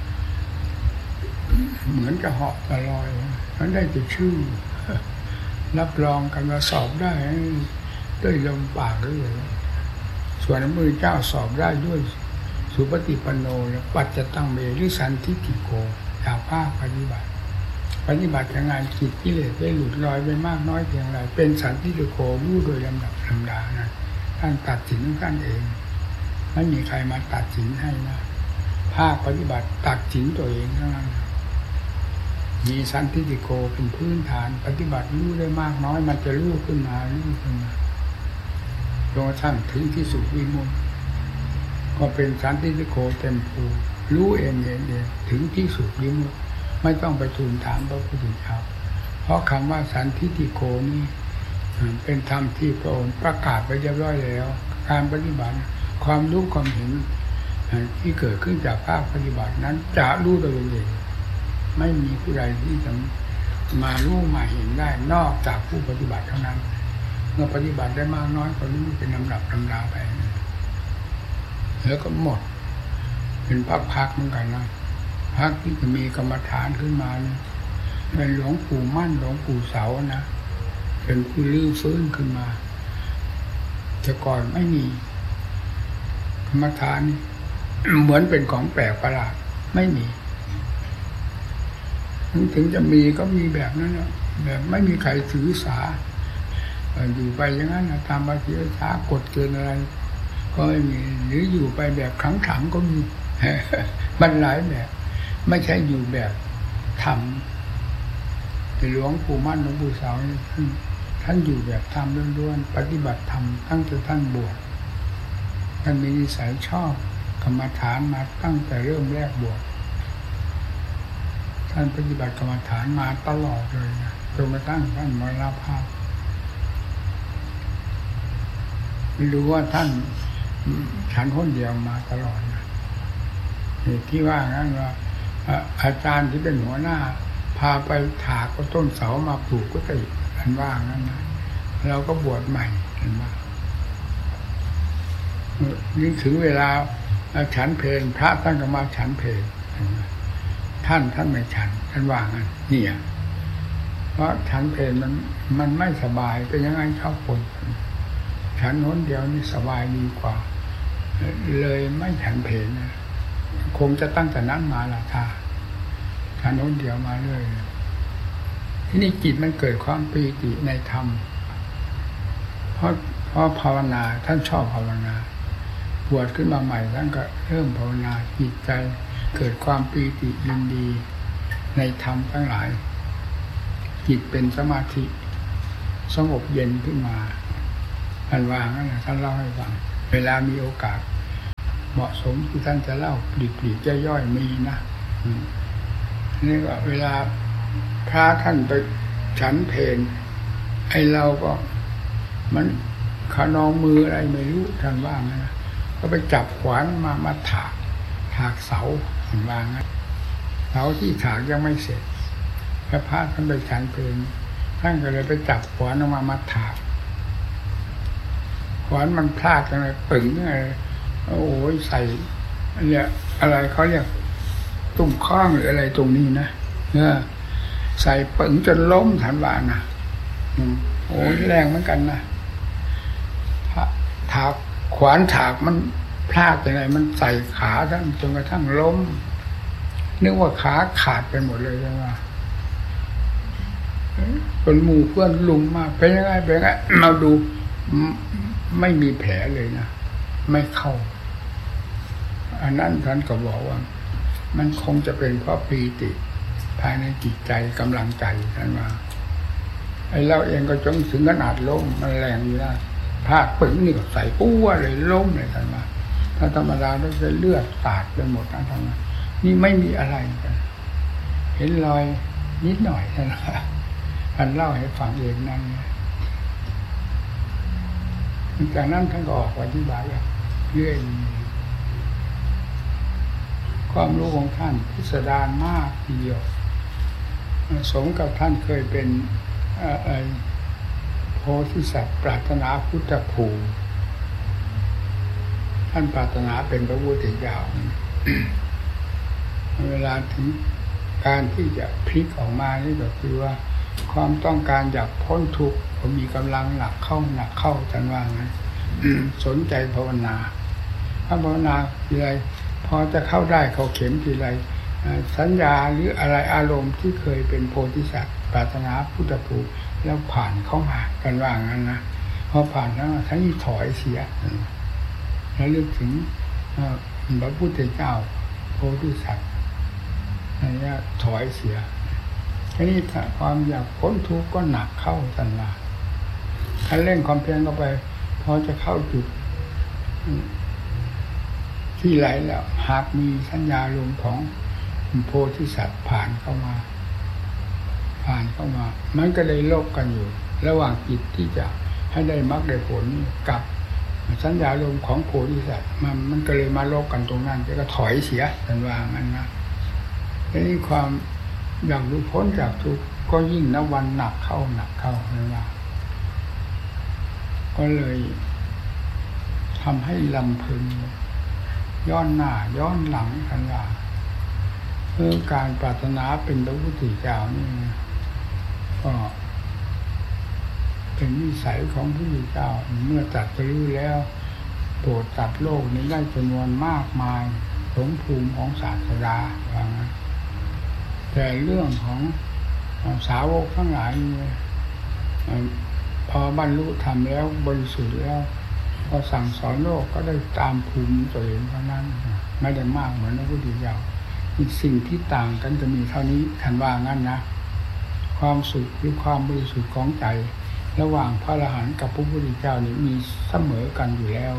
เหมือนจะเหาะจะลอยมันได้แต่ชื่อรับรองกันว่าสอบได้ด้วยลมปากเลยส่วนพระพุทธเจ้าสอบได้ด้วยสุปฏิปันโนและปัจจตังเมหรือสันทิฏฐิโกจากภาคปฏิบัติปฏิบัติงานจิตกิเลสได้หลุดลอยไปมากน้อยเพียงไรเป็นสันทิฏฐิโกรู้โดยลำดับลำดานะท่านตัดสินท่านเองไม่มีใครมาตัดสินให้นะภาคปฏิบัติตัดสินตัวเองเท่านั้นมีสันทิฏฐิโกเป็นพื้นฐานปฏิบัติรู้ได้มากน้อยมันจะรู้ขึ้นมารู้ขึ้นมาจนกระทั่งถึงที่สุดวิมุตติก็เป็นสันทิฏฐิโกเต็มภูมิรู้เองเองเองถึงที่สุดวิมุตติไม่ต้องไปทูลถามพระพุทธเจ้าเพราะคำว่าสันทิฏฐิโกนี่เป็นธรรมที่พระองค์ประกาศไปเรียบร้อยแล้วการปฏิบัติความรู้ความเห็นที่เกิดขึ้นจากภาคปฏิบัตินั้นจะรู้โดยเองไม่มีผู้ใดที่จะมารู้มาเห็นได้นอกจากผู้ปฏิบัติเท่านั้นเมื่อปฏิบัติได้มากน้อยก็รู้เป็นลำดับลำดาไปแล้วก็หมดเป็นพักๆเหมือนกันนะพักที่จะมีกรรมฐานขึ้นมาเนี่ยเป็นหลวงปู่มั่นหลวงปู่เสานะเป็นผู้ลื้อฟื้นขึ้นมาแต่ก่อนไม่มีกรรมฐานเหมือนเป็นของแปลกประหลาดไม่มีถึงจะมีก็มีแบบนั้นนะแบบไม่มีใครถือสาอยู่ไปอย่างนั้นตามปฏิบัติช้ากฎเกณฑ์อะไรก็ไม่มีหรืออยู่ไปแบบขังขังก็มีมันหลายแบบไม่ใช่อยู่แบบธรรมแต่หลวงปู่มั่นหลวงปู่เสาท่านอยู่แบบธรรมล้วนๆปฏิบัติธรรมตั้งแต่ท่านบวชท่านมีนิสัยชอบกรรมฐานมาตั้งแต่เริ่มแรกบวชท่านปฏิบัติกรรมฐานมาตลอดเลยนะจนกระทั่งท่านมรณภาพไม่รู้ว่าท่านฉันคนเดียวมาตลอดนะที่ว่างั้นว่าอาจารย์ที่เป็นหัวหน้าพาไปถากก็ต้นเสามาปลูกก็ติดท่านว่างั้นนะเราก็บวชใหม่เห็นไหมนี่ถึงเวลาฉันเพลพระท่านก็มาฉันเพลท่านท่านไม่ฉันท่านว่างั้นเนี่ยเพราะฉันเพลมันมันไม่สบายเป็นยังไงชอบคนฉันโน้นเดียวนี่สบายดีกว่าเลยไม่ฉันเพลนะคงจะตั้งแต่นั้นมาละท่าฉันโน้นเดียวมาเลยที่นี่จิตมันเกิดความปีติในธรรมเพราะเพราะภาวนาท่านชอบภาวนาบวชขึ้นมาใหม่ท่านก็เริ่มภาวนาจิตใจเกิดความปีติยินดีในธรรมทั้งหลายจิตเป็นสมาธิสงบเย็นขึ้นมาท่านว่างั้นนะท่านเล่าให้ฟังเวลามีโอกาสเหมาะสมที่ท่านจะเล่าปลีกๆย่อยๆมีนะนี่ก็เวลาพระท่านไปฉันเพลไอ้เราก็มันขนองมืออะไรไม่รู้ท่านว่างั้นนะก็ไปจับขวานมามาถากถากเสาท่านว่างั้นเสาที่ถากยังไม่เสร็จพระพระท่านไปฉันเพลท่านก็เลยไปจับขวานออกมามาถากขวานมันพลาดกันเลยปึ๋งเลยโอ้ยใส่เนี่ยอะไรเขาเรียกตุ้มข้องหรืออะไรตรงนี้นะเนี่ยใส่ปึ๋งจนล้มฐานวานะโอ้ยแรงเหมือนกันนะถากขวานถากมันพลาดยังไงมันใส่ขาท่านจนกระทั่งล้มนึกว่าขาขาดไปหมดเลยใช่ไหมเป็นหมู่เพื่อนลุมมาเป็นยังไงเป็นยังไงมาดูไม่มีแผลเลยนะไม่เข้าอันนั้นท่านก็บอกว่ามันคงจะเป็นเพราะปีติภายในจิตใจกำลังใจท่านว่าไอ้เราเองก็จงถึงขนาดล้มมันแรงอยู่นะภาคปึ๋งนี่ก็ใส่ปู้เลยล้มเลยท่านว่าถ้าธรรมดาต้องจะเลือดสาดไปหมดนะท่านว่านี่ไม่มีอะไรกันเห็นรอยนิดหน่อยท่านว่าท่านเล่าให้ฟังเองนั่นจากนั้นท่านก็ออกอธิบายเรื่อยความรู้ของท่านพิสดารมากทีเดียวสมกับท่านเคยเป็นโพธิสัตว์ปรารถนาพุทธภูมิท่านปรารถนาเป็นพระพุทธเจ้าเวลาถึงการที่จะพลิกออกมานี่ก็คือว่าความต้องการอยากพ้นทุกข์ผมมีกำลังหนักเข้าหนักเข้าท่านว่างั้นสนใจภาวนาถ้าภาวนาทีไรพอจะเข้าได้เข้าเข็มทีไรสัญญาหรืออะไรอารมณ์ที่เคยเป็นโพธิสัตว์ปรารถนาพุทธภูมิแล้วผ่านเข้ามากันว่างั้นนะพอผ่านแล้วทั้งนี้ถอยเสียแล้วลึกถึงพระพุทธเจ้าโพธิสัตว์อันนี้ถอยเสียทีนี้ความอยากพ้นทุกข์ก็หนักเข้าทันว่าคันเร่งความเพียรเข้าไปพอจะเข้าจุดที่ไหลแล้วหากมีสัญญาลมของโพธิสัตว์ผ่านเข้ามาผ่านเข้ามามันก็เลยลบกันอยู่ระหว่างจิตที่จะให้ได้มรรคได้ผลกับสัญญาลมของโพธิสัตว์มันมันก็เลยมาลบกันตรงนั้นก็ถอยเสียทันว่างั้นนะทีนี้ความอยากหลุดพ้นจากทุกข์ก็ยิ่งนับวันหนักเข้าหนักเข้านั่นว่าก็เลยทำให้ลำพึงย้อนหน้าย้อนหลังกันว่าเรื่องการปรารถนาเป็นพระพุทธเจ้านี่ก็เป็นวิสัยของพระพุทธเจ้าเมื่อตรัสรู้แล้วโปรดตัดโลกนี้ได้จำนวนมากมายสมภูมิของศาสดาว่างั้นแต่เรื่องของสาวกทั้งหลายพอบรรลุธรรมแล้วบริสุทธิ์แล้วพอสั่งสอนโลกก็ได้ตามภูมิตัวเองเท่านั้นไม่ได้มากเหมือนพระพุทธเจ้าอีกสิ่งที่ต่างกันจะมีเท่านี้ท่านว่างั้นนะความสุขหรือความบริสุทธิ์ของใจระหว่างพระอรหันต์กับพระพุทธเจ้านี่มีเสมอกันอยู่แล้ว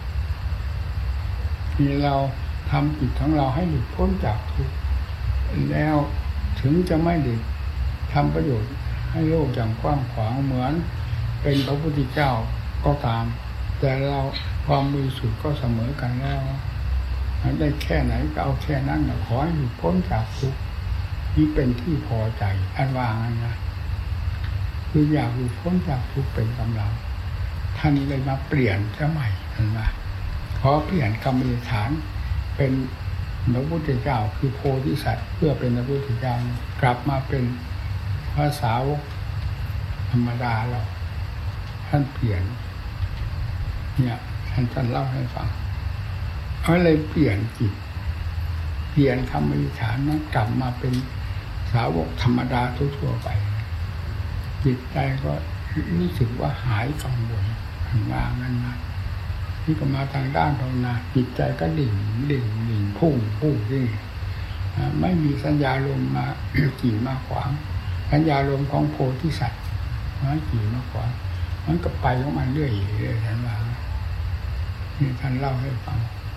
นี่เราทำจิตของเราให้หลุดพ้นจากทุกข์แล้วถึงจะไม่ได้ทำประโยชน์ให้โลกอย่างกว้างขวางเหมือนเป็นพระพุทธเจ้าก็ตามแต่เราความบริสุทธิ์ก็เสมอกันแล้วได้แค่ไหนก็เอาแค่นั้นขอให้หลุดพ้นจากทุกข์นี่เป็นที่พอใจอันว่างั้นนะคืออยากหลุดพ้นจากทุกข์เป็นกำลังท่านเลยมาเปลี่ยนซะใหม่อันว่าขอเปลี่ยนกรรมฐานเป็นพระพุทธเจ้าคือโพธิสัตว์เพื่อเป็นพระพุทธเจ้ากลับมาเป็นพระสาวกธรรมดาเราท่านเปลี่ยนเนี่ยท่านท่านเล่าให้ฟังเขาเลยเปลี่ยนจิตเปลี่ยนคำอธิษฐานนั้นกลับมาเป็นสาวกธรรมดาทั่วๆไปจิตใจก็รู้สึกว่าหายกังวลทางว่างั้นนะนี่ก็มาทางด้านภาวนาจิตใจก็ดิ่งดิ่งดิ่งพุ่งพุ่งนี่ไม่มีสัญญาลมมากี่มาขวางสัญญาลมของโพธิสัตว์มากี่มาขวางมันก็ไปของมันเรื่อยเรื่อยท่านว่านี่ท่านเล่าให้ฟัง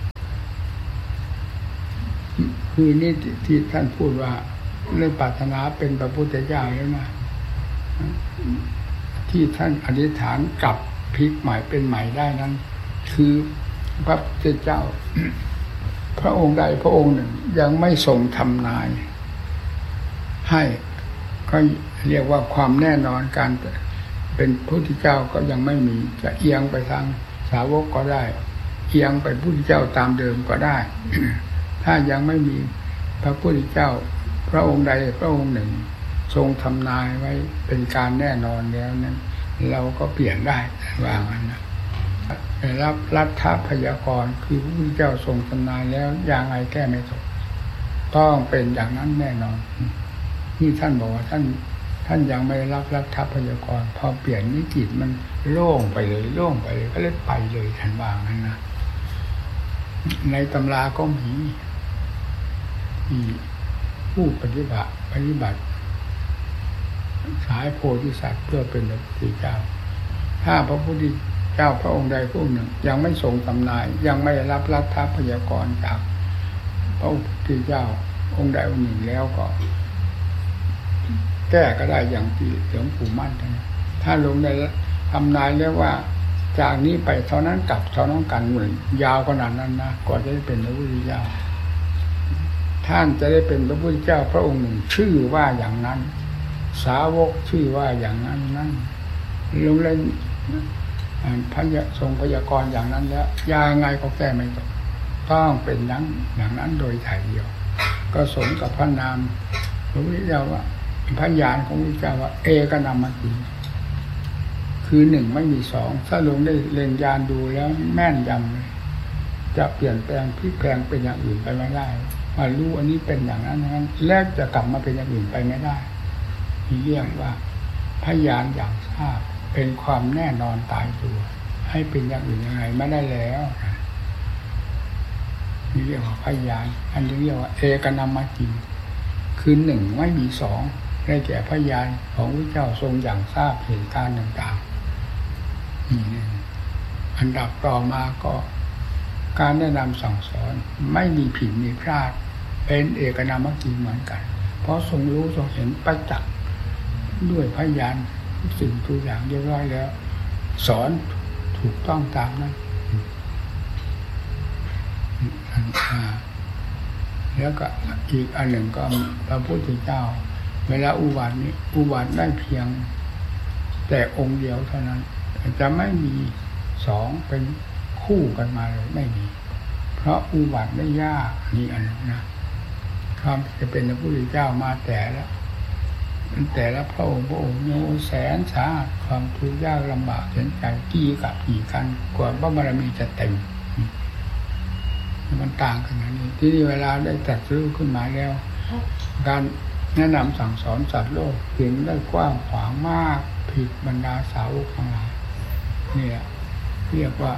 คือนี่ที่ท่านพูดว่าเรื่องปรารถนาเป็นพระพุทธเจ้าแล้วนะที่ท่านอธิษฐานกลับพลิกใหม่เป็นใหม่ได้นั้นคือพระพุทธเจ้าพระองค์ใดพระองค์หนึ่งยังไม่ทรงทำนายให้ก็เรียกว่าความแน่นอนการเป็นพระพุทธเจ้าก็ยังไม่มีจะเอียงไปทางสาวกก็ได้เอียงไปพระพุทธเจ้าตามเดิมก็ได้ ถ้ายังไม่มีพระพุทธเจ้าพระองค์ใดพระองค์หนึ่งทรงทำนายไว้เป็นการแน่นอนแล้วนั้นเราก็เปลี่ยนได้ว่างั้นนะรับรัฐพยากรณ์คือพระพุทธเจ้าทรงทำนายแล้วอย่างไรแก้ไม่ตกต้องเป็นอย่างนั้นแน่นอนนี่ท่านบอกว่าท่านท่านยังไม่รับรัฐพยากรณ์พอเปลี่ยนนิจิตมันโล่งไปเลยโล่งไปเลยก็เลยไปเลยท่านว่างั้นนะในตำราก็มีผู้ปฏิบัติปฏิบัติสายโพธิสัตว์เพื่อเป็นพระพุทธเจ้าถ้าพระพุทธเจ้าพระองค์ใดพระองค์หนึ่งยังไม่ทรงตำนายยังไม่รับรัฐพยากรณ์จากพระพุทธเจ้าองค์ใดองค์หนึ่งแล้วก็แก้ก็ได้อย่างที่หลวงปู่มั่นนะถ้าลงในทำนายแล้วว่าจากนี้ไปเท่านั้นกลับเท่านั้นกันเหมือนยาวขนาดนั้นนะก่อนจะได้เป็นพระพุทธเจ้าท่านจะได้เป็นพระพุทธเจ้าพระองค์หนึ่งชื่อว่าอย่างนั้นสาวกชื่อว่าอย่างนั้นนั้นลงเล่นพระทรงพยากรณ์อย่างนั้นแล้วยังไงก็แก้ไม่ตกต้องเป็นนั้นอย่างนั้นโดยถ่ายเดียวก็สมกับพระนามพระพุทธเจ้าว่าพระญาณของพระพุทธเจ้าว่าเอกนามติคือหนึ่งไม่มีสองถ้าลงได้เล็งญาณดูแล้วแม่นยำเลยจะเปลี่ยนแปลงพลิกแปลงเป็นอย่างอื่นไปไม่ได้ว่ารู้อันนี้เป็นอย่างนั้นนั้นแล้วจะกลับมาเป็นอย่างอื่นไปไม่ได้ที่เรียกว่าพยานอย่างทราบเป็นความแน่นอนตายตัวให้เป็นอย่างอื่นยังไงไม่ได้แล้วนี่เรียกว่าพยานอันนี้เรียกว่าเอกนามติคือหนึ่งไม่มีสองได้แก่พยานของพระเจ้าทรงอย่างทราบเหตุการณ์ต่างๆนี่อันดับต่อมาก็การแนะนำสั่งสอนไม่มีผิดมีพลาดเป็นเอกนามติเหมือนกันเพราะทรงรู้ทรงเห็นประจักษ์ด้วยพยานสิ่งทุกอย่างเรียบร้อยแล้วสอนถูกต้องตามนั้นแล้วก็อีกอันหนึ่งก็พระพุทธเจ้าเวลาอุบัตินี้อุบัติได้เพียงแต่องค์เดียวเท่านั้นจะไม่มีสองเป็นคู่กันมาเลยไม่มีเพราะอุบัติได้ยากนี่อันนึงนะความจะเป็นพระพุทธเจ้ามาแต่ละแต่ละพระองค์พระองค์โน้แสนสาหัสความทุกข์ยากลำบากเห็นใจกี่กับกี่กันกว่าพระบารมีจะเต็มมันต่างกันนะนี่ที่นี่เวลาได้ตรัสรู้ขึ้นมาแล้วการแนะนำสั่งสอนสัตว์โลกถึงได้กว้างขวางมากผิดบรรดาสาวกทั้งหลายเนี่ยเรียกว่า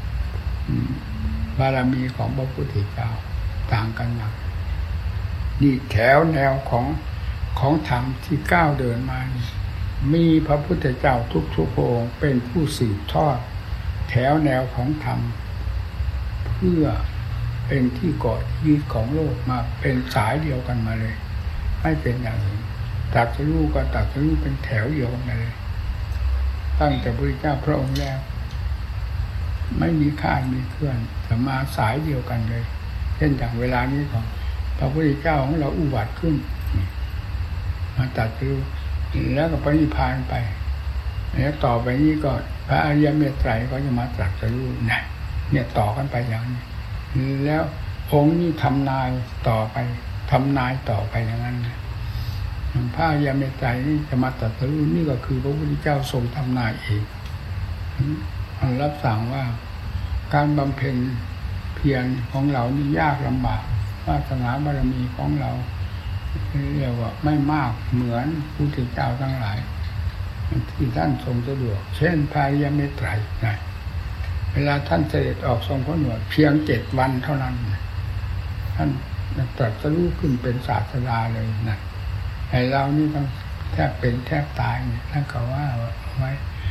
บารมีของพระพุทธเจ้าต่างกันอย่างนี่แถวแนวของของธรรมที่ก้าวเดินมานี่มีพระพุทธเจ้าทุกๆพระองค์เป็นผู้สืบทอดแถวแนวของธรรมเพื่อเป็นที่เกาะยึดของโลกมาเป็นสายเดียวกันมาเลยไม่เป็นอย่างอื่นตรัสรู้ก็ตรัสรู้เป็นแถวเดียวกันมาเลยตั้งแต่พระพุทธเจ้าพระองค์แรกไม่มีข้านมีเคลื่อนแต่มาสายเดียวกันเลยเช่นอย่างเวลานี้ของพระพุทธเจ้าของเราอุบัติขึ้นมาตรัสรู้แล้วก็ปฏิพานไปแล้วต่อไปนี้ก็พระอริยเมตไตรก็จะมาตรัสรู้นะเนี่ยต่อกันไปอย่างนี้แล้วองค์นี้ทำนายต่อไปทำนายต่อไปอย่างนั้นพระอริยเมตไตรนี่จะมาตรัสรู้นี่ก็คือพระพุทธเจ้าทรงทำนายเองมันรับสั่งว่าการบำเพ็ญเพียรของเรานี่ยากลำบากวาสนาบารมีของเราเรียกว่าไม่มากเหมือนพระพุทธเจ้าทั้งหลายที่ท่านทรงสะดวกเช่นพระอริยเมตไตรนะเวลาท่านเสด็จออกทรงพระหนวดเพียงเจ็ดวันเท่านั้นท่านตรัสรู้ขึ้นเป็นศาสดาเลยนะไอ้เรานี่ต้องแทบเป็นแทบตายเนี่ยท่านก็ว่าไว้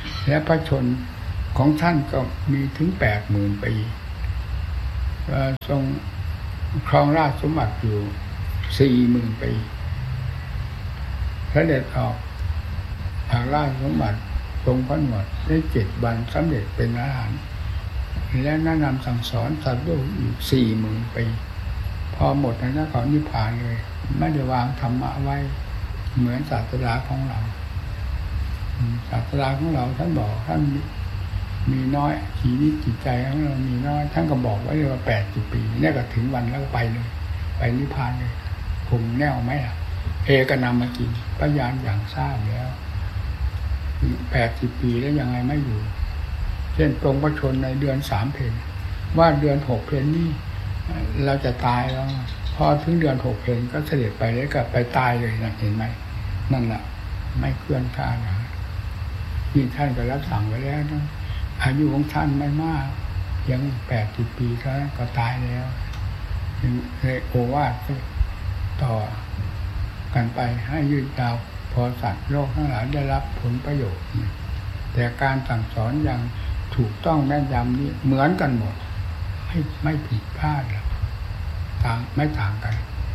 และพระชนของท่านก็มีถึงแปดหมื่นปีทรงครองราชสมบัติอยู่สี่หมื่นปีเสด็จออกจากราชสมบัติทรงพระนวดได้เจ็ดวันสำเร็จเป็นอรหันต์และแนะนำสั่งสอนสัตว์โลกอีกสี่หมื่นปีพอหมดแล้วก็นิพพานเลยไม่ได้วางธรรมะไว้เหมือนศาสดาของเราศาสดาของเราท่านบอกท่านมีน้อยชีวิตจิตใจของเรามีน้อยท่านก็บอกไว้เลยว่าแปดสิบปีเนี่ยก็ถึงวันแล้วก็ไปเลยไปนิพพานเลยคงแน่วไหมล่ะเอกนามกินพยานอย่างทราบแล้วแปดสิบปีแล้วยังไงไม่อยู่เช่นตรงพระชนในเดือนสามเพลว่าเดือนหกเพลนี่เราจะตายแล้วพอถึงเดือนหกเพลก็เสด็จไปแล้วก็ไปตายเลยนะเห็นไหมนั่นแหละไม่เคลื่อนคลาดนะนี่ท่านก็รับสั่งไว้แล้วนะอายุของท่านไม่มากยังแปดสิบปีเท่านั้นก็ตายแล้วเลยโอวาทต่อกันไปให้ยืดยาวพอสัตว์โลกทั้งหลายได้รับผลประโยชน์แต่การสั่งสอนอย่างถูกต้องแม่นยำนี่เหมือนกันหมดไม่ไม่ผิดพลาดต่างไม่ต่างกัน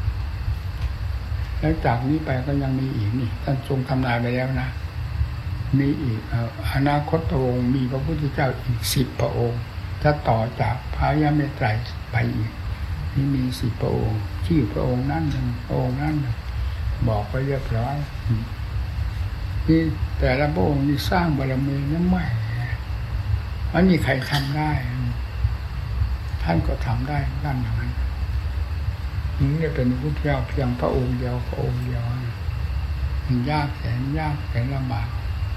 แล้วจากนี้ไปก็ยังมีอีกนี่ท่านทรงทำนายไปแล้วนะมีอีกอนาคตวงศ์มีพระพุทธเจ้าอีกสิบพระองค์ถ้าต่อจากพระยาเมตไตรไปอีกนี่มีสิบพระองค์ชื่อพระองค์นั้นหนึ่งพระองค์นั้นบอกไปเรียบร้อยนี่แต่ละพระองค์นี่สร้างบารมีนั้นไม่อันนี้ใครทำได้ท่านก็ทำได้ด้านอย่างนั้นนี่จะเป็นพุทธเจ้าเพียงพระองค์เดียวพระองค์เดียวมันยากแสนยากแสนลำบาก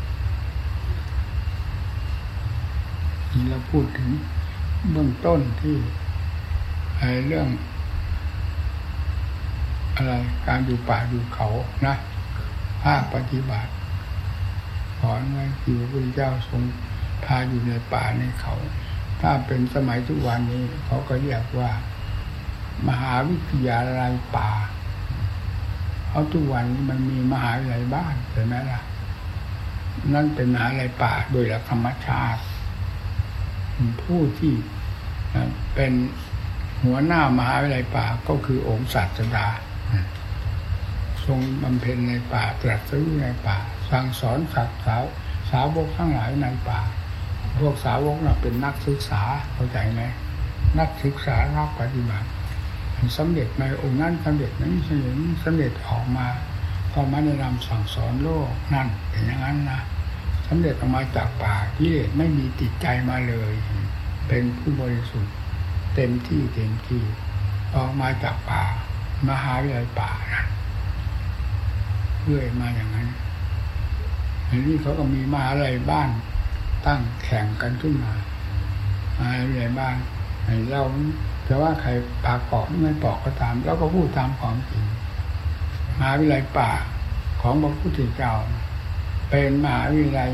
นี่เราพูดถึงเบื้องต้นที่ไอ้เรื่องอะไรการอยู่ป่าอยู่เขานะภาคปฏิบัติสอนไว้คือพระพุทธเจ้าทรงพาอยู่ในป่าในเขาถ้าเป็นสมัยทุกวันนี้เขาก็เรียกว่ามหาวิทยาลัยป่าเพราะทุกวันนี้มันมีมหาวิทยาลัยบ้านเห็นไหมล่ะนั่นเป็นมหาวิทยาลัยป่าโดยหลักธรรมชาติผู้ที่เป็นหัวหน้ามหาวิทยาลัยป่าก็คือองค์ศาสดาทรงบำเพ็ญในป่าตรัสรู้ในป่าสั่งสอนสัตว์สาวสาวกทั้งหลายในป่าพวกสาวกน่ะเป็นนักศึกษาเข้าใจไหมนักศึกษานักปฏิบัติสำเร็จในองค์นั้นสำเร็จนั้นสำเร็จสำเร็จออกมาพอมาแนะนำสั่งสอนโลกนั่นเป็นอย่างนั้นนะสำเร็จออกมาจากป่าที่ไม่มีติดใจมาเลยเป็นผู้บริสุทธิ์เต็มที่เต็มที่ออกมาจากป่ามหาวิทยาลัยป่านะเรื่อยมาอย่างนั้นอันนี้เขาก็มีมหาวิทยาลัยบ้านตั้งแข่งกันขึ้นมามหาวิทยาลัยบ้านเราแต่ว่าใครปากเปาะไม่เปาะก็ตามแล้วก็พูดตามความจริงมหาวิทยาลัยป่าของพระพุทธเจ้าเป็นมหาวิทยาลัย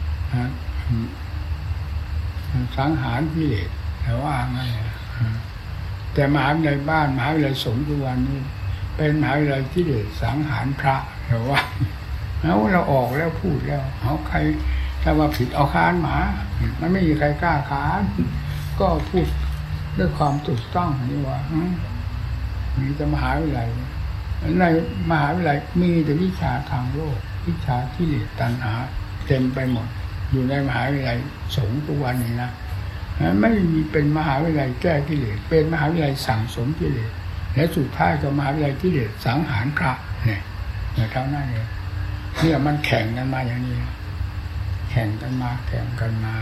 สังหารกิเลสแต่ว่าไงแต่มหาวิทยาลัยบ้านมหาวิทยาลัยสงฆ์ทุกวันนี้เป็นมหาวิทยาลัยกิเลสสังหารพระแต่ว่าแล้วเราออกแล้วพูดแล้วเอาใครถ้าว่าผิดเอาค้านหมามันไม่มีใครกล้าค้านก็พูดด้วยความถูกต้องนี่ว่ามีแต่มหาวิทยาลัยในมหาวิทยาลัยมีแต่วิชาทางโลกวิชากิเลสตัณหาเต็มไปหมดอยู่ในมหาวิทยาลัยสงฆ์ทุกวันนี้นะไม่มีเป็นมหาวิทยาลัยแก้กิเลสเป็นมหาวิทยาลัยสั่งสมกิเลสและสุดท้ายก็มหาวิทยาลัยกิเลสสังหารพระเนี่ยเนี่ยเท่านั้นเองเนี่ยมันแข่งกันมาอย่างนี้แข่งกันมาแข่งกันมา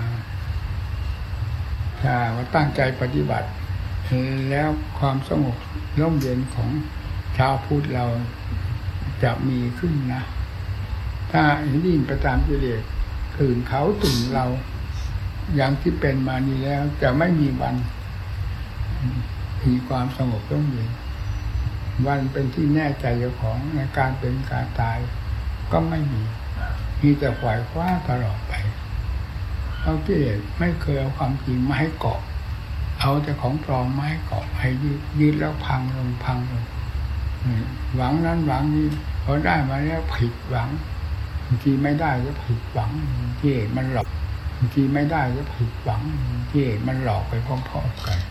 ถ้าว่าตั้งใจปฏิบัติแล้วความสงบร่มเย็นของชาวพุทธเราจะมีขึ้นนะถ้ายิ่งไปตามกิเลสขืนเขาตื่นเราอย่างที่เป็นมานี้แล้วจะไม่มีวันมีความสงบร่มเย็นวันเป็นที่แน่ใจเจ้าของในการเป็นการตายก็ไม่มีมีแต่ปล่อยคว้าตลอดไปเอากิเลสไม่เคยเอาความจริงมาให้เกาะเอาแต่ของปลอมมาให้เกาะให้ยืดยืดแล้วพังลงพังลงหวังนั้นหวังนี้พอได้มาแล้วผิดหวังางทีไม่ได้ก็ผิดหวังที่มันหลอกบางทีไม่ได้ก็ผิดหวังที่มันหลอกไปพร้อมๆกัน